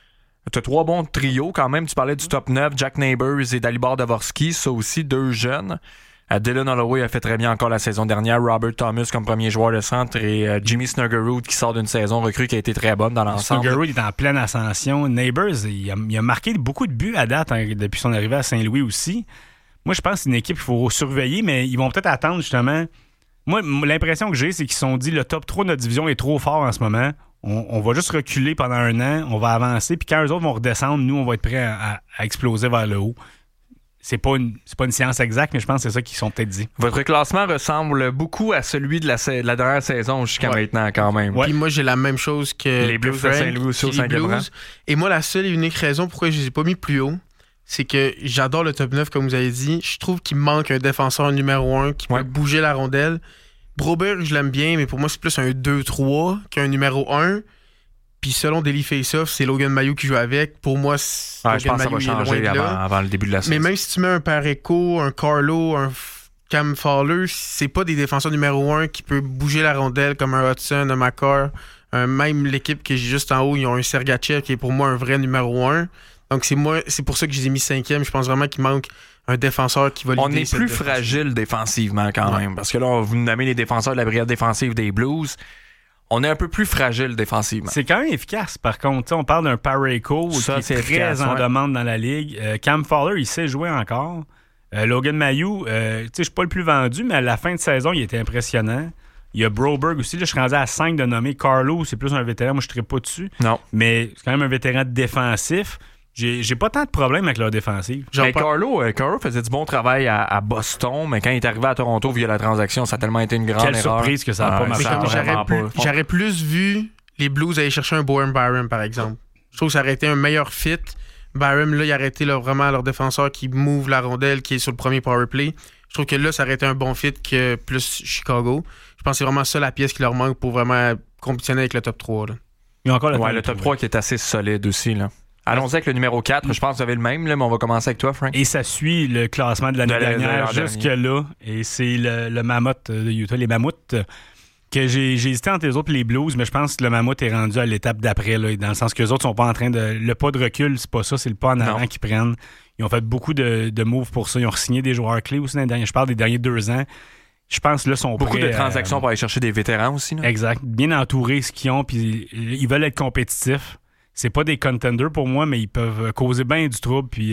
Tu as 3 bons trios quand même. Tu parlais du top 9, Jack Neighbors et Dalibor Davorsky. Ça aussi, 2 jeunes. Dylan Holloway a fait très bien encore la saison dernière. Robert Thomas comme premier joueur de centre et Jimmy Snuggerud qui sort d'une saison recrue qui a été très bonne dans l'ensemble. Snuggerud est en pleine ascension. Neighbors, il a marqué beaucoup de buts à date depuis son arrivée à Saint-Louis aussi. Moi, je pense que c'est une équipe qu'il faut surveiller, mais ils vont peut-être attendre justement. Moi, l'impression que j'ai, c'est qu'ils se sont dit le top 3 de notre division est trop fort en ce moment. On va juste reculer pendant un an, on va avancer, puis quand eux autres vont redescendre, nous, on va être prêts à exploser vers le haut. C'est pas une science exacte, mais je pense que c'est ça qu'ils sont peut-être dit. Votre classement ressemble beaucoup à celui de la dernière saison jusqu'à maintenant, quand même. Puis moi, j'ai la même chose que les Blues de Saint-Louis aussi au 5e rang. Et moi, la seule et unique raison pourquoi je les ai pas mis plus haut, c'est que j'adore le top 9, comme vous avez dit. Je trouve qu'il manque un défenseur numéro 1 qui peut bouger la rondelle. Broberg, je l'aime bien, mais pour moi, c'est plus un 2-3 qu'un numéro 1. Puis selon Daily Faceoff, c'est Logan Mailloux qui joue avec. Pour moi, je pense que ça va changer avant le début de la saison. Mais même si tu mets un Pareco, un Carlo, un Cam Fowler, c'est pas des défenseurs numéro 1 qui peut bouger la rondelle comme un Hudson, un Makar. Même l'équipe que j'ai juste en haut, ils ont un Sergachev qui est pour moi un vrai numéro 1. Donc c'est pour ça que je les ai mis 5e. Je pense vraiment qu'il manque un défenseur qui va l'aider. On est plus fragile défensivement quand même. Parce que là, vous nous nommez les défenseurs de la brigade défensive des Blues. On est un peu plus fragile défensivement. C'est quand même efficace, par contre. On parle d'un Pareco qui est très efficace, en demande dans la Ligue. Cam Fowler, il sait jouer encore. Logan Mailloux, je suis pas le plus vendu, mais à la fin de saison, il était impressionnant. Il y a Broberg aussi. Là, je suis rendu à 5 de nommer. Carlo, c'est plus un vétéran. Moi, je ne serais pas dessus. Non. Mais c'est quand même un vétéran défensif. J'ai pas tant de problèmes avec leur défensive. Carlo faisait du bon travail à Boston, mais quand il est arrivé à Toronto via la transaction, ça a tellement été une grande erreur. Quelle surprise que ça n'a pas marché. J'aurais plus vu les Blues aller chercher un Bowen Byram, par exemple. Je trouve que ça aurait été un meilleur fit. Byram, là, il aurait été vraiment leur défenseur qui move la rondelle, qui est sur le premier power play. Je trouve que là, ça aurait été un bon fit que plus Chicago. Je pense que c'est vraiment ça la pièce qui leur manque pour vraiment compétitionner avec le top 3. Là. Il y a encore le top 3 qui est assez solide aussi, là. Allons-y avec le numéro 4. Je pense que vous avez le même, là, mais on va commencer avec toi, Frank. Et ça suit le classement de l'année dernière jusque-là. Et c'est le Mammoth de Utah, les Mammouths, que j'ai hésité entre les autres et les Blues, mais je pense que le Mammoth est rendu à l'étape d'après, là, dans le sens que les autres sont pas en train de... Le pas de recul, c'est pas ça, c'est le pas en avant qu'ils prennent. Ils ont fait beaucoup de moves pour ça. Ils ont signé des joueurs clés aussi dans les derniers... Je parle des derniers 2 ans. Je pense que là, sont beaucoup de transactions pour aller chercher des vétérans aussi. Là. Exact. Bien entourés, ce qu'ils ont, puis ils veulent être compétitifs. C'est pas des contenders pour moi, mais ils peuvent causer bien du trouble. Puis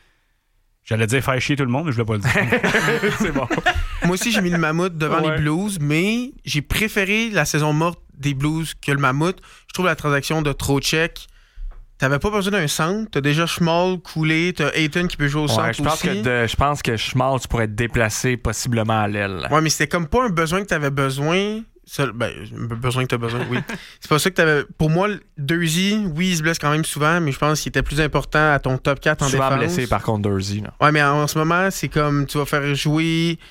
j'allais dire faire chier tout le monde, mais je voulais pas le dire. C'est bon. Moi aussi, j'ai mis le Mammouth devant les Blues, mais j'ai préféré la saison morte des Blues que le Mammouth. Je trouve la transaction de Trocheck. T'avais pas besoin d'un centre. T'as déjà Schmal, Cooley, t'as Ayton qui peut jouer au centre aussi. Je pense que Schmal, tu pourrais être déplacé possiblement à l'aile. Ouais, mais c'était comme pas un besoin que t'avais besoin. Besoin que t'as besoin, oui. C'est pas ça que t'avais. Pour moi, Dursey, oui, il se blesse quand même souvent, mais je pense qu'il était plus important à ton top 4 en défense. Souvent blessé, par contre, Dursey. Ouais, mais en ce moment, c'est comme tu vas faire jouer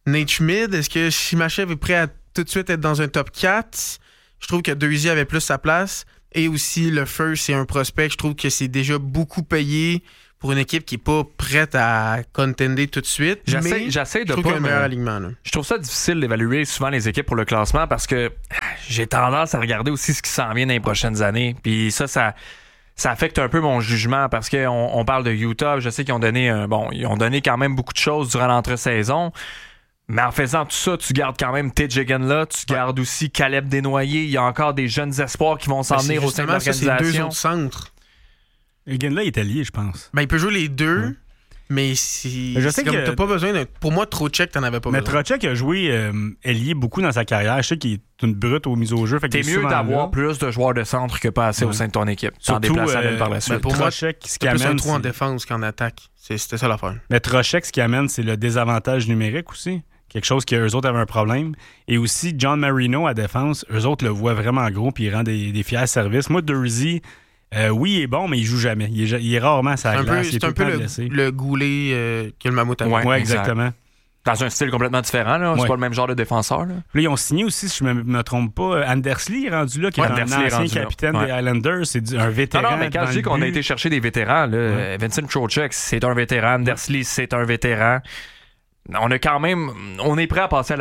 Nate Schmidt, est-ce que Chimachev est prêt à tout de suite être dans un top 4? Je trouve que Deuxième avait plus sa place. Et aussi, le First, c'est un prospect. Je trouve que c'est déjà beaucoup payé pour une équipe qui n'est pas prête à contender tout de suite. J'essaie de pas... meilleur alignement, là. Je trouve ça difficile d'évaluer souvent les équipes pour le classement parce que j'ai tendance à regarder aussi ce qui s'en vient dans les prochaines années. Puis ça affecte un peu mon jugement parce qu'on parle de Utah. Je sais qu'ils ont donné ils ont donné quand même beaucoup de choses durant l'entre-saison. Mais en faisant tout ça, tu gardes quand même TJ Ginla, tu gardes aussi Caleb Desnoyers. Il y a encore des jeunes espoirs qui vont s'en venir au sein de l'organisation. C'est deux autres centres. Ginla est allié, je pense. Il peut jouer les deux, mais je sais que t'as pas besoin de... Pour moi, Trocheck, t'en avais pas besoin. Mais Trocheck a joué ailier beaucoup dans sa carrière. Je sais qu'il est une brute aux mises au jeu. T'es mieux d'avoir plus de joueurs de centre que pas assez au sein de ton équipe. Surtout par la suite. Pour moi, c'est plus un trou en défense qu'en attaque. C'était ça l'affaire. Mais Trocheck, ce qui amène, c'est le désavantage numérique aussi. Quelque chose qu'eux autres avaient un problème. Et aussi, John Marino à défense, eux autres le voient vraiment gros puis il rend des fiers services. Moi, Durzi, oui, il est bon, mais il joue jamais. Il est rarement à sa glace. C'est un peu le Goulet que le Mammouth a. Oui, exactement. Dans un style complètement différent. Là. C'est pas le même genre de défenseur. Là, ils ont signé aussi, si je me trompe pas, Andersley rendu là, qui est un ancien capitaine des Islanders. C'est un vétéran. Non, mais quand je dis qu'on a été chercher des vétérans, là, Vincent Trocheck, c'est un vétéran. Andersley, c'est un vétéran. On est prêt à passer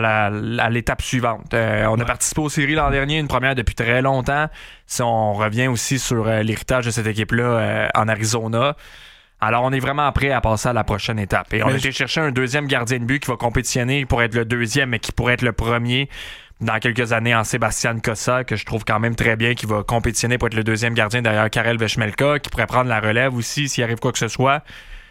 à l'étape suivante. On a participé aux séries l'an dernier, une première depuis très longtemps. Si on revient aussi sur l'héritage de cette équipe-là en Arizona, alors on est vraiment prêt à passer à la prochaine étape. Et on a été chercher un deuxième gardien de but qui va compétitionner pour être le deuxième, mais qui pourrait être le premier dans quelques années en Sébastien Cossa, que je trouve quand même très bien, qui va compétitionner pour être le deuxième gardien derrière Karel Vechmelka, qui pourrait prendre la relève aussi s'il arrive quoi que ce soit.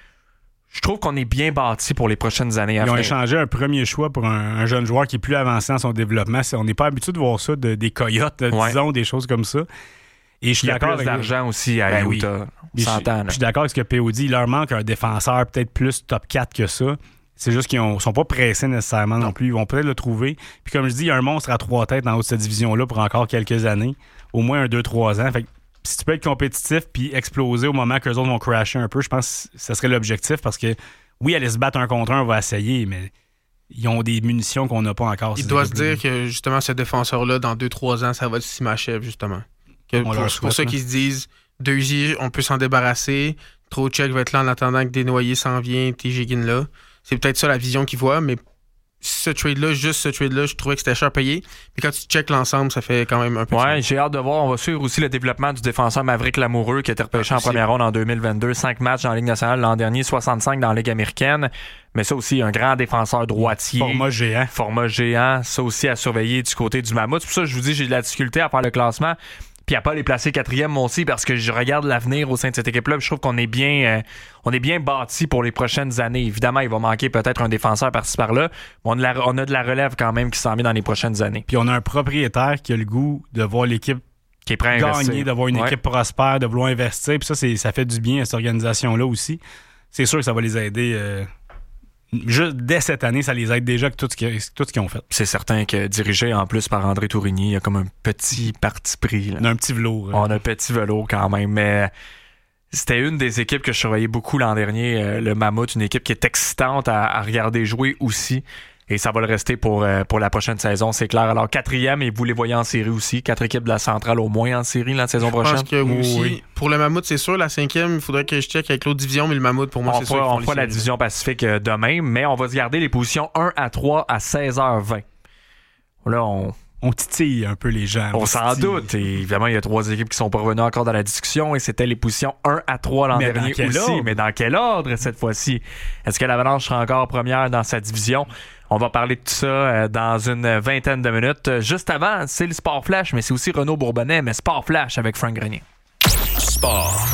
Je trouve qu'on est bien bâti pour les prochaines années. Ils ont échangé un premier choix pour un jeune joueur qui est plus avancé dans son développement. On n'est pas habitué de voir ça, des coyotes, disons, des choses comme ça. Et je suis d'accord avec d'argent aussi à Utah. Je suis d'accord avec ce que PO dit. Il leur manque un défenseur peut-être plus top 4 que ça. C'est juste qu'ils sont pas pressés nécessairement non plus. Ils vont peut-être le trouver. Puis comme je dis, il y a un monstre à 3 têtes en haut de cette division-là pour encore quelques années. Au moins 2-3 ans. Fait que si tu peux être compétitif puis exploser au moment que les autres vont crasher un peu, je pense que ça serait l'objectif parce que, oui, aller se battre un contre un, on va essayer, mais ils ont des munitions qu'on n'a pas encore. Il doit se dire que, justement, ce défenseur-là, dans 2-3 ans, ça va être Simachev, justement. Pour ceux qui se disent, Deuxième, on peut s'en débarrasser, Trocheck va être là en attendant que Desnoyers s'en vienne, TJ Ginla. C'est peut-être ça la vision qu'ils voient, mais ce trade-là, je trouvais que c'était cher payé. Mais quand tu checkes l'ensemble, ça fait quand même un peu... Ouais, j'ai hâte de voir. On va suivre aussi le développement du défenseur Maverick Lamoureux qui a été repêché en première ronde en 2022. 5 matchs dans la Ligue nationale l'an dernier, 65 dans la Ligue américaine. Mais ça aussi, un grand défenseur droitier. Format géant. Ça aussi à surveiller du côté du Mammouth. C'est pour ça que je vous dis, j'ai de la difficulté à faire le classement. Puis à pas les placer 4e, moi aussi, parce que je regarde l'avenir au sein de cette équipe-là. Je trouve qu'on est bien bâti pour les prochaines années. Évidemment, il va manquer peut-être un défenseur par-ci par-là. Mais on a de la relève quand même qui s'en vient dans les prochaines années. Puis on a un propriétaire qui a le goût de voir l'équipe qui est prêt à investir, de voir une équipe prospère, de vouloir investir. Puis ça fait du bien à cette organisation-là aussi. C'est sûr que ça va les aider... Juste dès cette année, ça les aide déjà avec tout ce qu'ils ont fait. C'est certain que dirigé en plus par André Tourigny, il y a comme un petit parti pris. Là. On a un petit velours. On a un petit velours quand même, mais c'était une des équipes que je surveillais beaucoup l'an dernier, le Mammouth, une équipe qui est excitante à regarder jouer aussi. Et ça va le rester pour la prochaine saison, c'est clair. Alors, 4e, et vous les voyez en série aussi. 4 équipes de la centrale au moins en série la saison prochaine. Je pense que oui. Pour le Mammouth, c'est sûr. La 5e, il faudrait que je check avec l'autre division, mais le Mammouth, pour moi, c'est sûr. On fera la division Pacifique demain, mais on va se garder les positions 1 à 3 à 16h20. Là, on titille un peu les gens. On s'en doute. Et évidemment, il y a 3 équipes qui sont pas revenues encore dans la discussion et c'était les positions 1 à 3 l'an dernier aussi. Mais dans quel ordre cette fois-ci? Est-ce que l'Avalanche sera encore première dans sa division? On va parler de tout ça dans une vingtaine de minutes. Juste avant, c'est le Sport Flash, mais c'est aussi Renaud Bourbonnais, mais Sport Flash avec Frank Grenier. Sport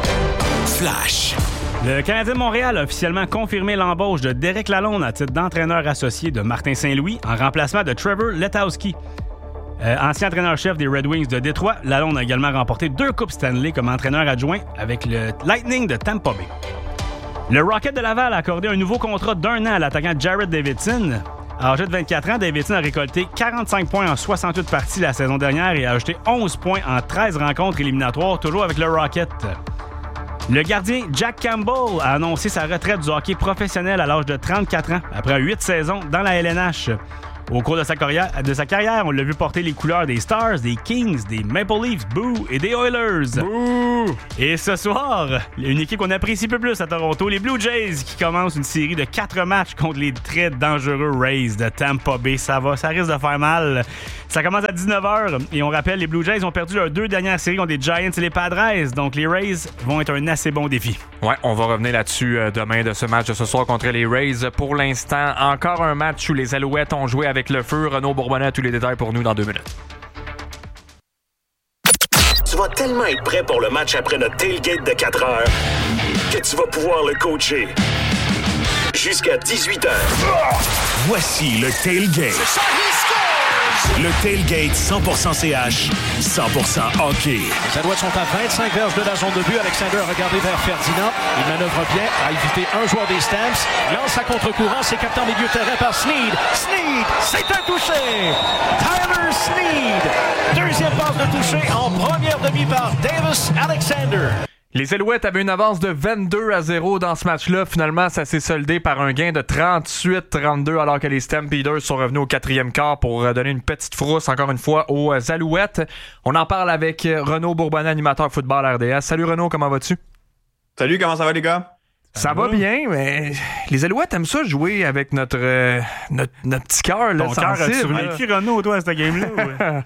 Flash. Le Canadien de Montréal a officiellement confirmé l'embauche de Derek Lalonde à titre d'entraîneur associé de Martin Saint-Louis en remplacement de Trevor Letowski. Ancien entraîneur-chef des Red Wings de Détroit, Lalonde a également remporté 2 Coupes Stanley comme entraîneur adjoint avec le Lightning de Tampa Bay. Le Rocket de Laval a accordé un nouveau contrat d'1 an à l'attaquant Jared Davidson. Âgé de 24 ans, Davidson a récolté 45 points en 68 parties la saison dernière et a ajouté 11 points en 13 rencontres éliminatoires, toujours avec le Rocket. Le gardien Jack Campbell a annoncé sa retraite du hockey professionnel à l'âge de 34 ans, après 8 saisons dans la LNH. Au cours de sa carrière, on l'a vu porter les couleurs des Stars, des Kings, des Maple Leafs, boo, et des Oilers. Boo! Et ce soir, une équipe qu'on apprécie peu plus à Toronto, les Blue Jays, qui commencent une série de 4 matchs contre les très dangereux Rays de Tampa Bay. Ça risque de faire mal. Ça commence à 19h et on rappelle, les Blue Jays ont perdu leurs 2 dernières séries contre les Giants et les Padres. Donc les Rays vont être un assez bon défi. Ouais, on va revenir là-dessus demain de ce match de ce soir contre les Rays. Pour l'instant, encore un match où les Alouettes ont joué avec le feu. Renaud Bourbonnais a tous les détails pour nous dans 2 minutes. Tu vas tellement être prêt pour le match après notre tailgate de 4 heures que tu vas pouvoir le coacher jusqu'à 18h. Voici le tailgate. Le tailgate 100% CH, 100% hockey. Les Alouettes sont à 25 verges de la zone de but. Alexander a regardé vers Ferdinand. Il manœuvre bien, a évité un joueur des Stamps. Lance à contre-courant, c'est capté en milieu de terrain par Sneed. Sneed, c'est un touché! Tyler Sneed! Deuxième passe de touché en première demi par Davis Alexander. Les Alouettes avaient une avance de 22-0 dans ce match-là. Finalement, ça s'est soldé par un gain de 38-32 alors que les Stampeders sont revenus au 4e quart pour donner une petite frousse, encore une fois, aux Alouettes. On en parle avec Renaud Bourbonnais, animateur football RDS. Salut Renaud, comment vas-tu? Salut, comment ça va les gars? Ça va bien, mais les Alouettes aiment ça jouer avec notre petit cœur. Ton cœur a survécu, Renaud, toi, à cette game-là? Ouais.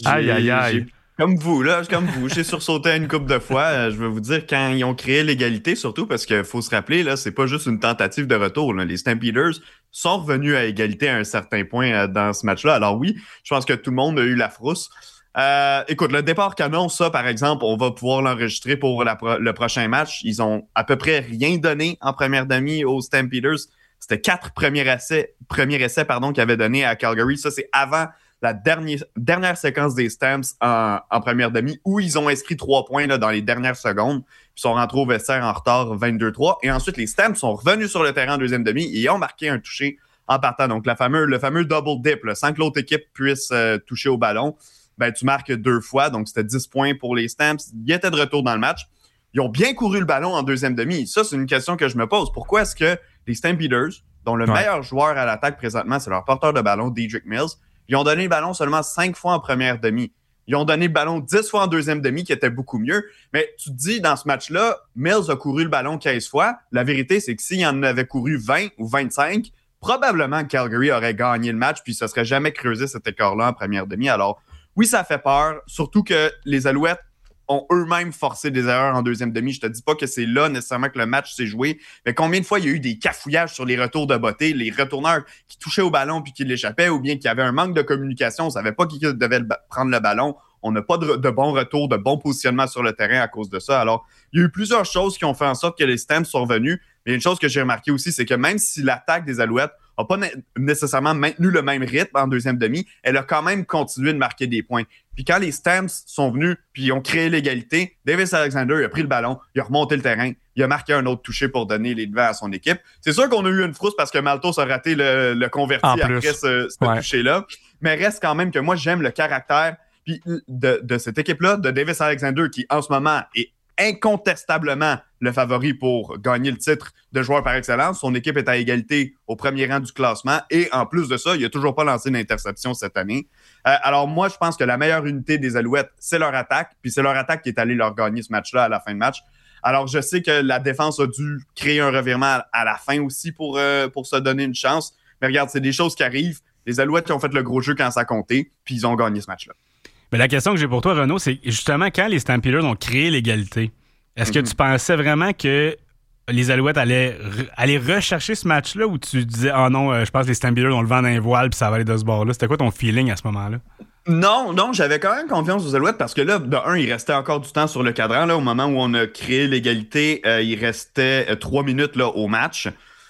Aïe. Comme vous. J'ai sursauté une couple de fois. Je veux vous dire, quand ils ont créé l'égalité, surtout parce qu'il faut se rappeler, là, c'est pas juste une tentative de retour. Là. Les Stampeders sont revenus à égalité à un certain point dans ce match-là. Alors oui, je pense que tout le monde a eu la frousse. Écoute, le départ canon, ça, par exemple, on va pouvoir l'enregistrer pour le prochain match. Ils ont à peu près rien donné en première demi aux Stampeders. C'était 4 premiers essais qu'ils avaient donné à Calgary. Ça, c'est avant la dernière séquence des Stamps en première demi, où ils ont inscrit 3 points là, dans les dernières secondes, puis sont rentrés au vestiaire en retard 22-3. Et ensuite, les Stamps sont revenus sur le terrain en deuxième demi et ont marqué un touché en partant. Donc, le fameux double dip, là, sans que l'autre équipe puisse toucher au ballon, ben, tu marques 2 fois. Donc, c'était 10 points pour les Stamps. Ils étaient de retour dans le match. Ils ont bien couru le ballon en deuxième demi. Ça, c'est une question que je me pose. Pourquoi est-ce que les Stampeders, dont le meilleur joueur à l'attaque présentement, c'est leur porteur de ballon, Dedrick Mills, ils ont donné le ballon seulement 5 fois en première demi. Ils ont donné le ballon 10 fois en deuxième demi, qui était beaucoup mieux. Mais tu te dis, dans ce match-là, Mills a couru le ballon 15 fois. La vérité, c'est que s'il en avait couru 20 ou 25, probablement Calgary aurait gagné le match, puis ça ne serait jamais creusé cet écart-là en première demi. Alors, oui, ça fait peur, surtout que les Alouettes ont eux-mêmes forcé des erreurs en deuxième demi. Je te dis pas que c'est là nécessairement que le match s'est joué, mais combien de fois il y a eu des cafouillages sur les retours de beauté, les retourneurs qui touchaient au ballon puis qui l'échappaient, ou bien qu'il y avait un manque de communication, on savait pas qui devait prendre le ballon. On n'a pas de bon retour, de bon positionnement sur le terrain à cause de ça. Alors, il y a eu plusieurs choses qui ont fait en sorte que les Stamps sont revenus. Mais une chose que j'ai remarqué aussi, c'est que même si l'attaque des Alouettes n'a pas nécessairement maintenu le même rythme en deuxième demi, elle a quand même continué de marquer des points. Puis quand les Stamps sont venus puis ils ont créé l'égalité, Davis Alexander a pris le ballon, il a remonté le terrain, il a marqué un autre touché pour donner les devants à son équipe. C'est sûr qu'on a eu une frousse parce que Maltos a raté le converti après ce touché-là. Mais reste quand même que moi, j'aime le caractère puis de cette équipe-là, de Davis Alexander, qui en ce moment est incontestablement le favori pour gagner le titre de joueur par excellence. Son équipe est à égalité au premier rang du classement et en plus de ça, il n'a toujours pas lancé une interception cette année. Alors moi, je pense que la meilleure unité des Alouettes, c'est leur attaque, puis c'est leur attaque qui est allée leur gagner ce match-là à la fin de match. Alors je sais que la défense a dû créer un revirement à la fin aussi pour se donner une chance, mais regarde, c'est des choses qui arrivent. Les Alouettes qui ont fait le gros jeu quand ça comptait, puis ils ont gagné ce match-là. Mais la question que j'ai pour toi, Renaud, c'est justement quand les Stampeders ont créé l'égalité, est-ce que tu pensais vraiment que les Alouettes allaient rechercher ce match-là ou tu disais « Ah non, je pense que les Stampeders ont le vent dans les voiles puis ça va aller de ce bord-là ». C'était quoi ton feeling à ce moment-là? Non, j'avais quand même confiance aux Alouettes parce que là, de un, il restait encore du temps sur le cadran. Là, au moment où on a créé l'égalité, il restait 3 minutes là, au match.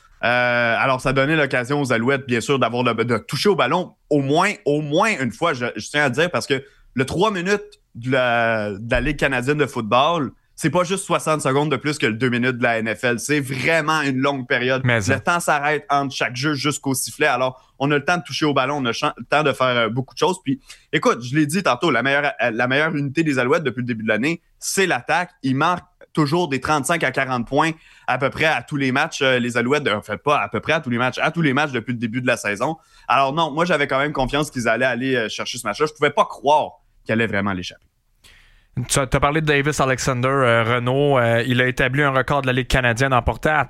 Alors, ça donnait l'occasion aux Alouettes, bien sûr, de toucher au ballon au moins une fois, je tiens à dire, parce que le 3 minutes de la Ligue canadienne de football, c'est pas juste 60 secondes de plus que le 2 minutes de la NFL. C'est vraiment une longue période. Le temps s'arrête entre chaque jeu jusqu'au sifflet. Alors, on a le temps de toucher au ballon, on a le temps de faire beaucoup de choses. Puis, écoute, je l'ai dit tantôt, la meilleure unité des Alouettes depuis le début de l'année, c'est l'attaque. Ils marquent toujours des 35 à 40 points à peu près à tous les matchs. Les Alouettes, en fait pas à peu près à tous les matchs depuis le début de la saison. Alors non, moi j'avais quand même confiance qu'ils allaient aller chercher ce match-là. Je pouvais pas croire qu'il allait vraiment l'échapper. Tu as parlé de Davis Alexander, Renaud. Il a établi un record de la Ligue canadienne en portant à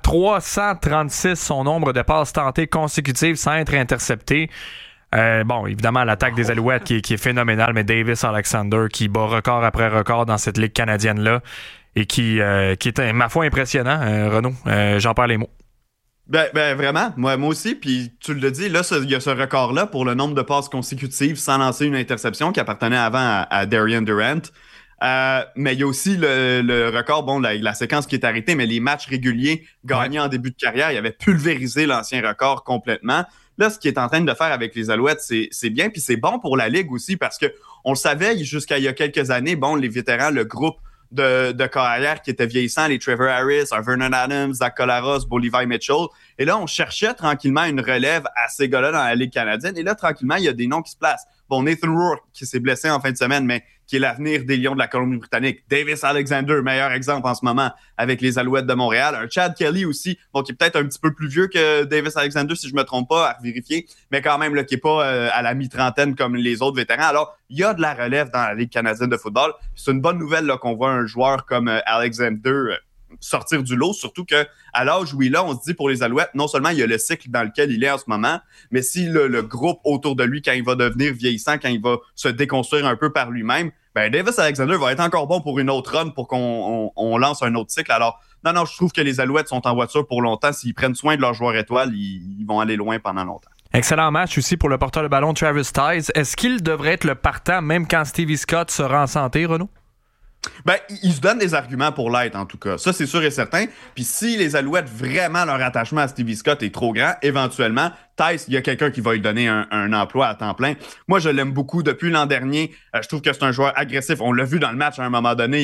336 son nombre de passes tentées consécutives sans être intercepté. Bon, évidemment, l'attaque des Alouettes qui est phénoménale, mais Davis Alexander qui bat record après record dans cette Ligue canadienne-là et qui est, ma foi, impressionnant. Renaud, j'en perds les mots. Ben vraiment, moi aussi, puis tu le dis, là, il y a ce record-là pour le nombre de passes consécutives sans lancer une interception qui appartenait avant à Darian Durant. Mais il y a aussi le record, bon, la séquence qui est arrêtée, mais les matchs réguliers gagnés en début de carrière, il avait pulvérisé l'ancien record complètement. Là, ce qu'il est en train de faire avec les Alouettes, c'est bien, puis c'est bon pour la Ligue aussi, parce que on le savait jusqu'à il y a quelques années, bon, les vétérans, le groupe de carrière qui était vieillissant, les Trevor Harris, Vernon Adams, Zach Collaros, Bo Levi Mitchell. Et là, on cherchait tranquillement une relève à ces gars-là dans la Ligue canadienne. Et là, tranquillement, il y a des noms qui se placent. Bon, Nathan Rourke, qui s'est blessé en fin de semaine, mais qui est l'avenir des Lions de la Colombie-Britannique. Davis Alexander, meilleur exemple en ce moment avec les Alouettes de Montréal. Un Chad Kelly aussi, bon, qui est peut-être un petit peu plus vieux que Davis Alexander, si je me trompe pas, à vérifier, mais quand même, là, qui est pas à la mi-trentaine comme les autres vétérans. Alors, il y a de la relève dans la Ligue canadienne de football. C'est une bonne nouvelle là, qu'on voit un joueur comme Alexander sortir du lot, surtout que à l'âge où il est, on se dit pour les Alouettes, non seulement il y a le cycle dans lequel il est en ce moment, mais si le groupe autour de lui, quand il va devenir vieillissant, quand il va se déconstruire un peu par lui-même, ben Davis Alexander va être encore bon pour une autre run pour qu'on lance un autre cycle. Alors, non, je trouve que les Alouettes sont en voiture pour longtemps. S'ils prennent soin de leur joueur étoile, ils vont aller loin pendant longtemps. Excellent match aussi pour le porteur de ballon Travis Tice. Est-ce qu'il devrait être le partant même quand Stevie Scott sera en santé, Renaud? Ben, ils se donnent des arguments pour l'être, en tout cas. Ça, c'est sûr et certain. Puis si les Alouettes, vraiment, leur attachement à Stevie Scott est trop grand, éventuellement, Tice, il y a quelqu'un qui va lui donner un emploi à temps plein. Moi, je l'aime beaucoup depuis l'an dernier. Je trouve que c'est un joueur agressif. On l'a vu dans le match à un moment donné.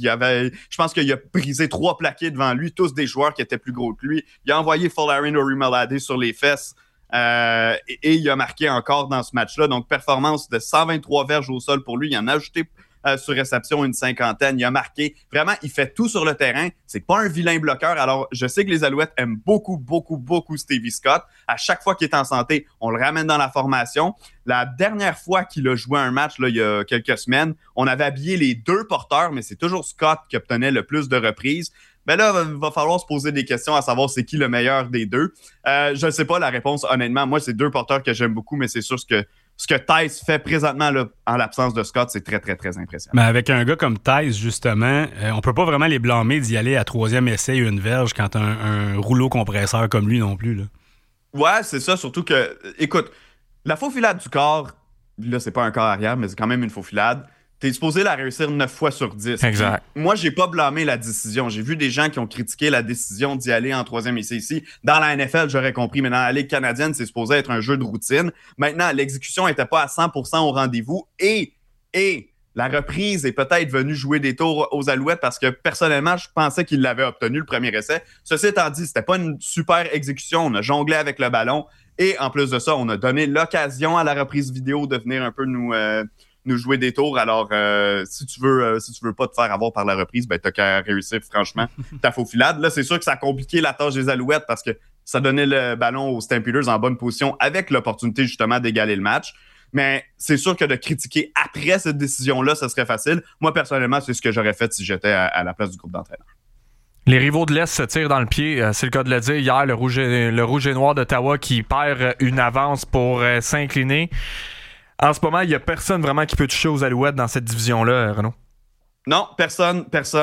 Je pense qu'il a brisé 3 plaqués devant lui, tous des joueurs qui étaient plus gros que lui. Il a envoyé Folarin Orimolade sur les fesses. Et il a marqué encore dans ce match-là. Donc, performance de 123 verges au sol pour lui. Il en a ajouté sur réception une 50aine. Il a marqué. Vraiment, il fait tout sur le terrain. C'est pas un vilain bloqueur. Alors, je sais que les Alouettes aiment beaucoup Stevie Scott. À chaque fois qu'il est en santé, on le ramène dans la formation. La dernière fois qu'il a joué un match, là, il y a quelques semaines, on avait habillé les 2 porteurs, mais c'est toujours Scott qui obtenait le plus de reprises. Mais là, il va falloir se poser des questions à savoir c'est qui le meilleur des 2. Je ne sais pas la réponse, honnêtement. Moi, c'est 2 porteurs que j'aime beaucoup, mais c'est sûr que ce que Tice fait présentement là, en l'absence de Scott, c'est très, très, très impressionnant. Mais avec un gars comme Tice, justement, on peut pas vraiment les blâmer d'y aller à 3e essai et une verge quand un rouleau compresseur comme lui non plus. Là. Ouais, c'est ça. Surtout que, écoute, la faufilade du corps, là, c'est pas un corps arrière, mais c'est quand même une faufilade. T'es supposé la réussir 9 fois sur 10. Exact. Puis, moi, j'ai pas blâmé la décision. J'ai vu des gens qui ont critiqué la décision d'y aller en 3e essai ici. Dans la NFL, j'aurais compris, mais dans la Ligue canadienne, c'est supposé être un jeu de routine. Maintenant, l'exécution était pas à 100% au rendez-vous et la reprise est peut-être venue jouer des tours aux Alouettes parce que, personnellement, je pensais qu'il l'avait obtenu le premier essai. Ceci étant dit, c'était pas une super exécution. On a jonglé avec le ballon et, en plus de ça, on a donné l'occasion à la reprise vidéo de venir un peu nous jouer des tours. Alors, si tu veux pas te faire avoir par la reprise, ben t'as qu'à réussir, franchement, ta faufilade. Là, c'est sûr que ça a compliqué la tâche des Alouettes parce que ça donnait le ballon aux Stampeders en bonne position avec l'opportunité, justement, d'égaler le match. Mais c'est sûr que de critiquer après cette décision-là, ça serait facile. Moi, personnellement, c'est ce que j'aurais fait si j'étais à la place du groupe d'entraîneurs. Les rivaux de l'Est se tirent dans le pied, c'est le cas de le dire. Hier, le rouge et noir d'Ottawa qui perd une avance pour s'incliner. En ce moment, il n'y a personne vraiment qui peut toucher aux Alouettes dans cette division-là, Renaud. Non, personne.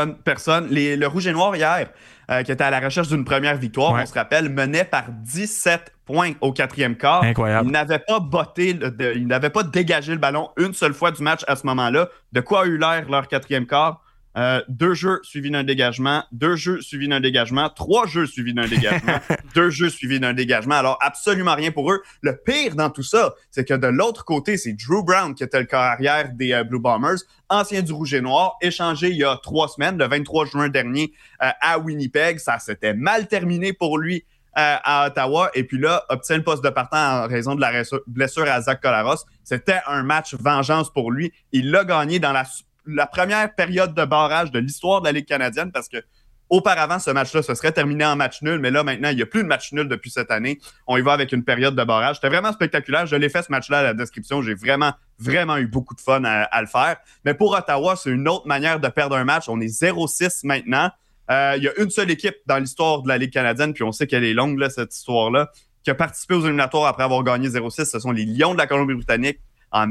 Le Rouge et Noir, hier, qui était à la recherche d'une première victoire, on se rappelle, menait par 17 points au 4e quart. Incroyable. Il n'avait pas dégagé le ballon une seule fois du match à ce moment-là. De quoi a eu l'air leur 4e quart? 2 jeux suivis d'un dégagement, 2 jeux suivis d'un dégagement, 3 jeux suivis d'un dégagement, 2 jeux suivis d'un dégagement. Alors, absolument rien pour eux. Le pire dans tout ça, c'est que de l'autre côté, c'est Drew Brown qui était le corps arrière des Blue Bombers, ancien du Rouge et Noir, échangé il y a 3 semaines, le 23 juin dernier, à Winnipeg. Ça s'était mal terminé pour lui à Ottawa. Et puis là, obtient le poste de partant en raison de la blessure à Zach Collaros. C'était un match vengeance pour lui. Il l'a gagné dans la la première période de barrage de l'histoire de la Ligue canadienne parce que auparavant, ce match-là, ce serait terminé en match nul, mais là, maintenant, il n'y a plus de match nul depuis cette année. On y va avec une période de barrage. C'était vraiment spectaculaire. Je l'ai fait, ce match-là, à la description. J'ai vraiment eu beaucoup de fun à le faire. Mais pour Ottawa, c'est une autre manière de perdre un match. On est 0-6 maintenant. Il y a une seule équipe dans l'histoire de la Ligue canadienne, puis on sait qu'elle est longue, là, cette histoire-là, qui a participé aux éliminatoires après avoir gagné 0-6. Ce sont les Lions de la Colombie-Britannique en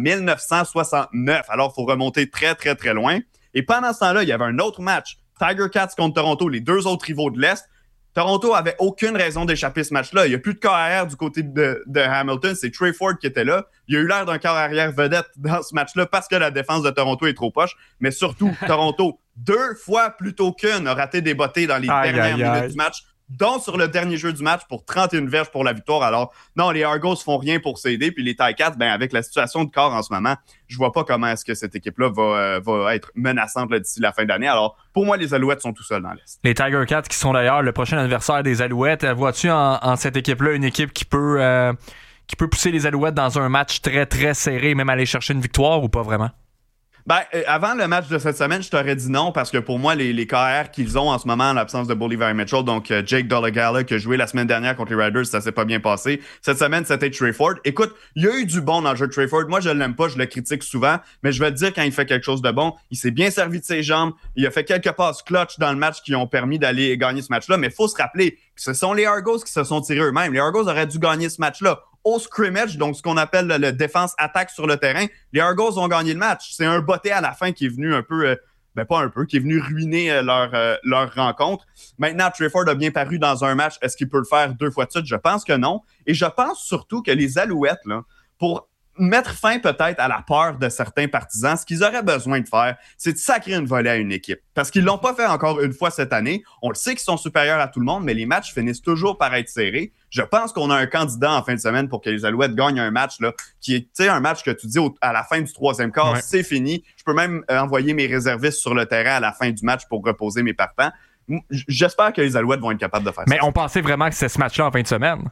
1969. Alors, il faut remonter très, très, très loin. Et pendant ce temps-là, il y avait un autre match. Tiger Cats contre Toronto, les deux autres rivaux de l'Est. Toronto avait aucune raison d'échapper ce match-là. Il n'y a plus de corps arrière du côté de Hamilton. C'est Trey Ford qui était là. Il y a eu l'air d'un corps arrière vedette dans ce match-là parce que la défense de Toronto est trop poche. Mais surtout, Toronto, 2 fois plutôt qu'une, a raté des bottées dans les dernières minutes du match, dont sur le dernier jeu du match pour 31 verges pour la victoire. Alors, non, les Argos font rien pour s'aider. Puis les Ticats, avec la situation de corps en ce moment, je vois pas comment est-ce que cette équipe-là va être menaçante là, d'ici la fin d'année. Alors, pour moi, les Alouettes sont tout seuls dans l'Est. Les Tiger Cats qui sont d'ailleurs le prochain adversaire des Alouettes. Vois-tu en cette équipe-là une équipe qui peut pousser les Alouettes dans un match très, très serré, même aller chercher une victoire ou pas vraiment? Avant le match de cette semaine, je t'aurais dit non parce que pour moi, les KR qu'ils ont en ce moment en l'absence de Bolivar Mitchell, donc Jake Dolegala qui a joué la semaine dernière contre les Riders, ça s'est pas bien passé. Cette semaine, c'était Trey Ford. Écoute, il y a eu du bon dans le jeu de Trey Ford. Moi, je l'aime pas, je le critique souvent, mais je vais te dire quand il fait quelque chose de bon, il s'est bien servi de ses jambes, il a fait quelques passes clutch dans le match qui ont permis d'aller gagner ce match-là, mais il faut se rappeler que ce sont les Argos qui se sont tirés eux-mêmes. Les Argos auraient dû gagner ce match-là. Au scrimmage, donc ce qu'on appelle le défense-attaque sur le terrain, les Argos ont gagné le match. C'est un botté à la fin qui est venu qui est venu ruiner leur rencontre. Maintenant, Trey Ford a bien paru dans un match. Est-ce qu'il peut le faire 2 fois de suite? Je pense que non. Et je pense surtout que les Alouettes, là, pour mettre fin peut-être à la peur de certains partisans, ce qu'ils auraient besoin de faire, c'est de sacrer une volée à une équipe. Parce qu'ils l'ont pas fait encore une fois cette année. On le sait qu'ils sont supérieurs à tout le monde, mais les matchs finissent toujours par être serrés. Je pense qu'on a un candidat en fin de semaine pour que les Alouettes gagnent un match là, qui est un match que tu dis à la fin du 3e quart, c'est fini. Je peux même envoyer mes réservistes sur le terrain à la fin du match pour reposer mes partants. J'espère que les Alouettes vont être capables de faire ça. Mais on pensait vraiment que c'était ce match-là en fin de semaine.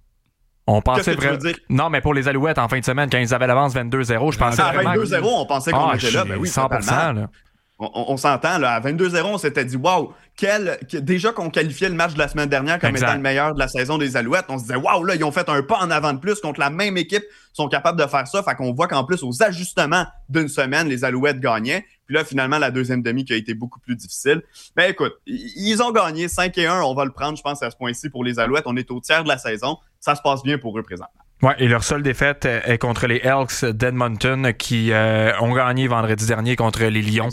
On pensait vraiment. Non, mais pour les Alouettes en fin de semaine, quand ils avaient l'avance 22-0, je pensais vraiment. À 22-0, on pensait qu'on était là. Oui, 100%. Là. On s'entend, là. À 22-0, on s'était dit, waouh, déjà qu'on qualifiait le match de la semaine dernière comme étant le meilleur de la saison des Alouettes, on se disait, waouh, là, ils ont fait un pas en avant de plus contre la même équipe, ils sont capables de faire ça. Fait qu'on voit qu'en plus, aux ajustements d'une semaine, les Alouettes gagnaient. Puis là, finalement, la deuxième demi qui a été beaucoup plus difficile. Mais écoute, ils ont gagné 5-1. On va le prendre, je pense, à ce point-ci pour les Alouettes. On est au tiers de la saison. Ça se passe bien pour eux présentement. Ouais, et leur seule défaite est contre les Elks d'Edmonton qui ont gagné vendredi dernier contre les Lions.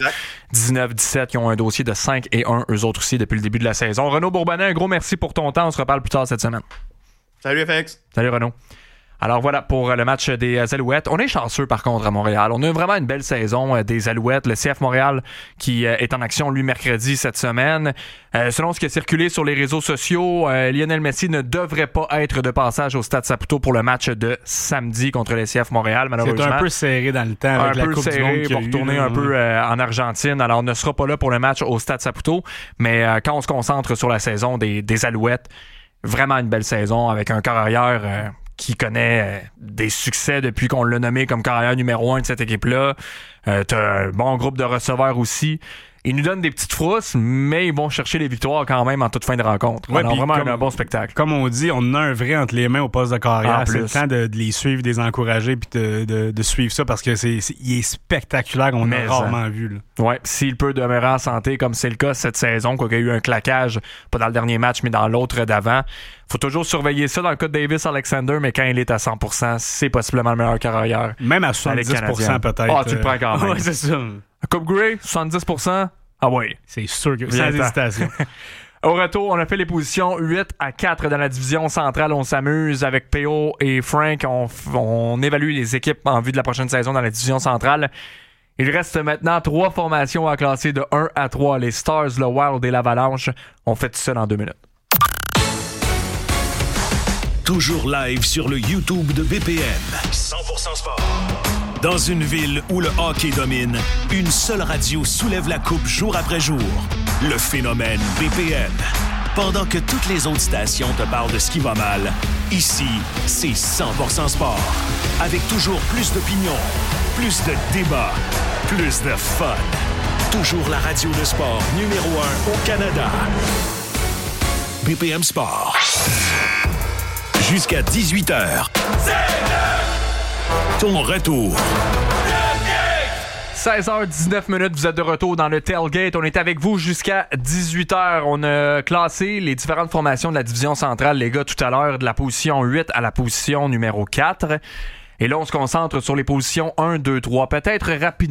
19-17, qui ont un dossier de 5-1, eux autres aussi, depuis le début de la saison. Renaud Bourbonnais, un gros merci pour ton temps. On se reparle plus tard cette semaine. Salut FX. Salut Renaud. Alors voilà pour le match des Alouettes. On est chanceux par contre à Montréal. On a vraiment une belle saison des Alouettes. Le CF Montréal qui est en action lui mercredi cette semaine. Selon ce qui a circulé sur les réseaux sociaux, Lionel Messi ne devrait pas être de passage au Stade Saputo pour le match de samedi contre le CF Montréal, malheureusement. C'est un peu serré dans le temps avec la Coupe du Monde pour retourner un peu en Argentine. Alors on ne sera pas là pour le match au Stade Saputo, mais quand on se concentre sur la saison des Alouettes, vraiment une belle saison avec un corps arrière qui connaît des succès depuis qu'on l'a nommé comme carrière numéro 1 de cette équipe-là. T'as un bon groupe de receveurs aussi. Ils nous donnent des petites frousses, mais ils vont chercher les victoires quand même en toute fin de rencontre. Ouais, alors vraiment un bon spectacle. Comme on dit, on a un vrai entre les mains au poste de carrière. C'est le temps de les suivre, de les encourager puis de suivre ça parce que il est spectaculaire, on a rarement vu. Là. Ouais, s'il peut demeurer en santé comme c'est le cas cette saison, quoi qu'il y a eu un claquage, pas dans le dernier match, mais dans l'autre d'avant. Faut toujours surveiller ça dans le cas de Davis Alexander, mais quand il est à 100%, c'est possiblement le meilleur carrière. Même à 70% peut-être. Ah, tu le prends quand même. Ouais, c'est ça. Coupe Grey, 70%. Ah oui. C'est sûr que sans hésitation. Au retour, on a fait les positions 8-4 dans la division centrale. On s'amuse avec P.O. et Frank. On évalue les équipes en vue de la prochaine saison dans la division centrale. Il reste maintenant 3 formations à classer de 1-3. Les Stars, le Wild et l'Avalanche. On fait tout ça dans 2 minutes. Toujours live sur le YouTube de BPM. 100% sport. Dans une ville où le hockey domine, une seule radio soulève la coupe jour après jour. Le phénomène BPM. Pendant que toutes les autres stations te parlent de ce qui va mal, ici, c'est 100% sport. Avec toujours plus d'opinions, plus de débats, plus de fun. Toujours la radio de sport numéro 1 au Canada. BPM Sport. Jusqu'à 18h. Ton retour. 16h19, vous êtes de retour dans le Tailgate. On est avec vous jusqu'à 18h. On a classé les différentes formations de la division centrale, les gars, tout à l'heure, de la position 8 à la position numéro 4. Et là, on se concentre sur les positions 1, 2, 3. Peut-être rapidement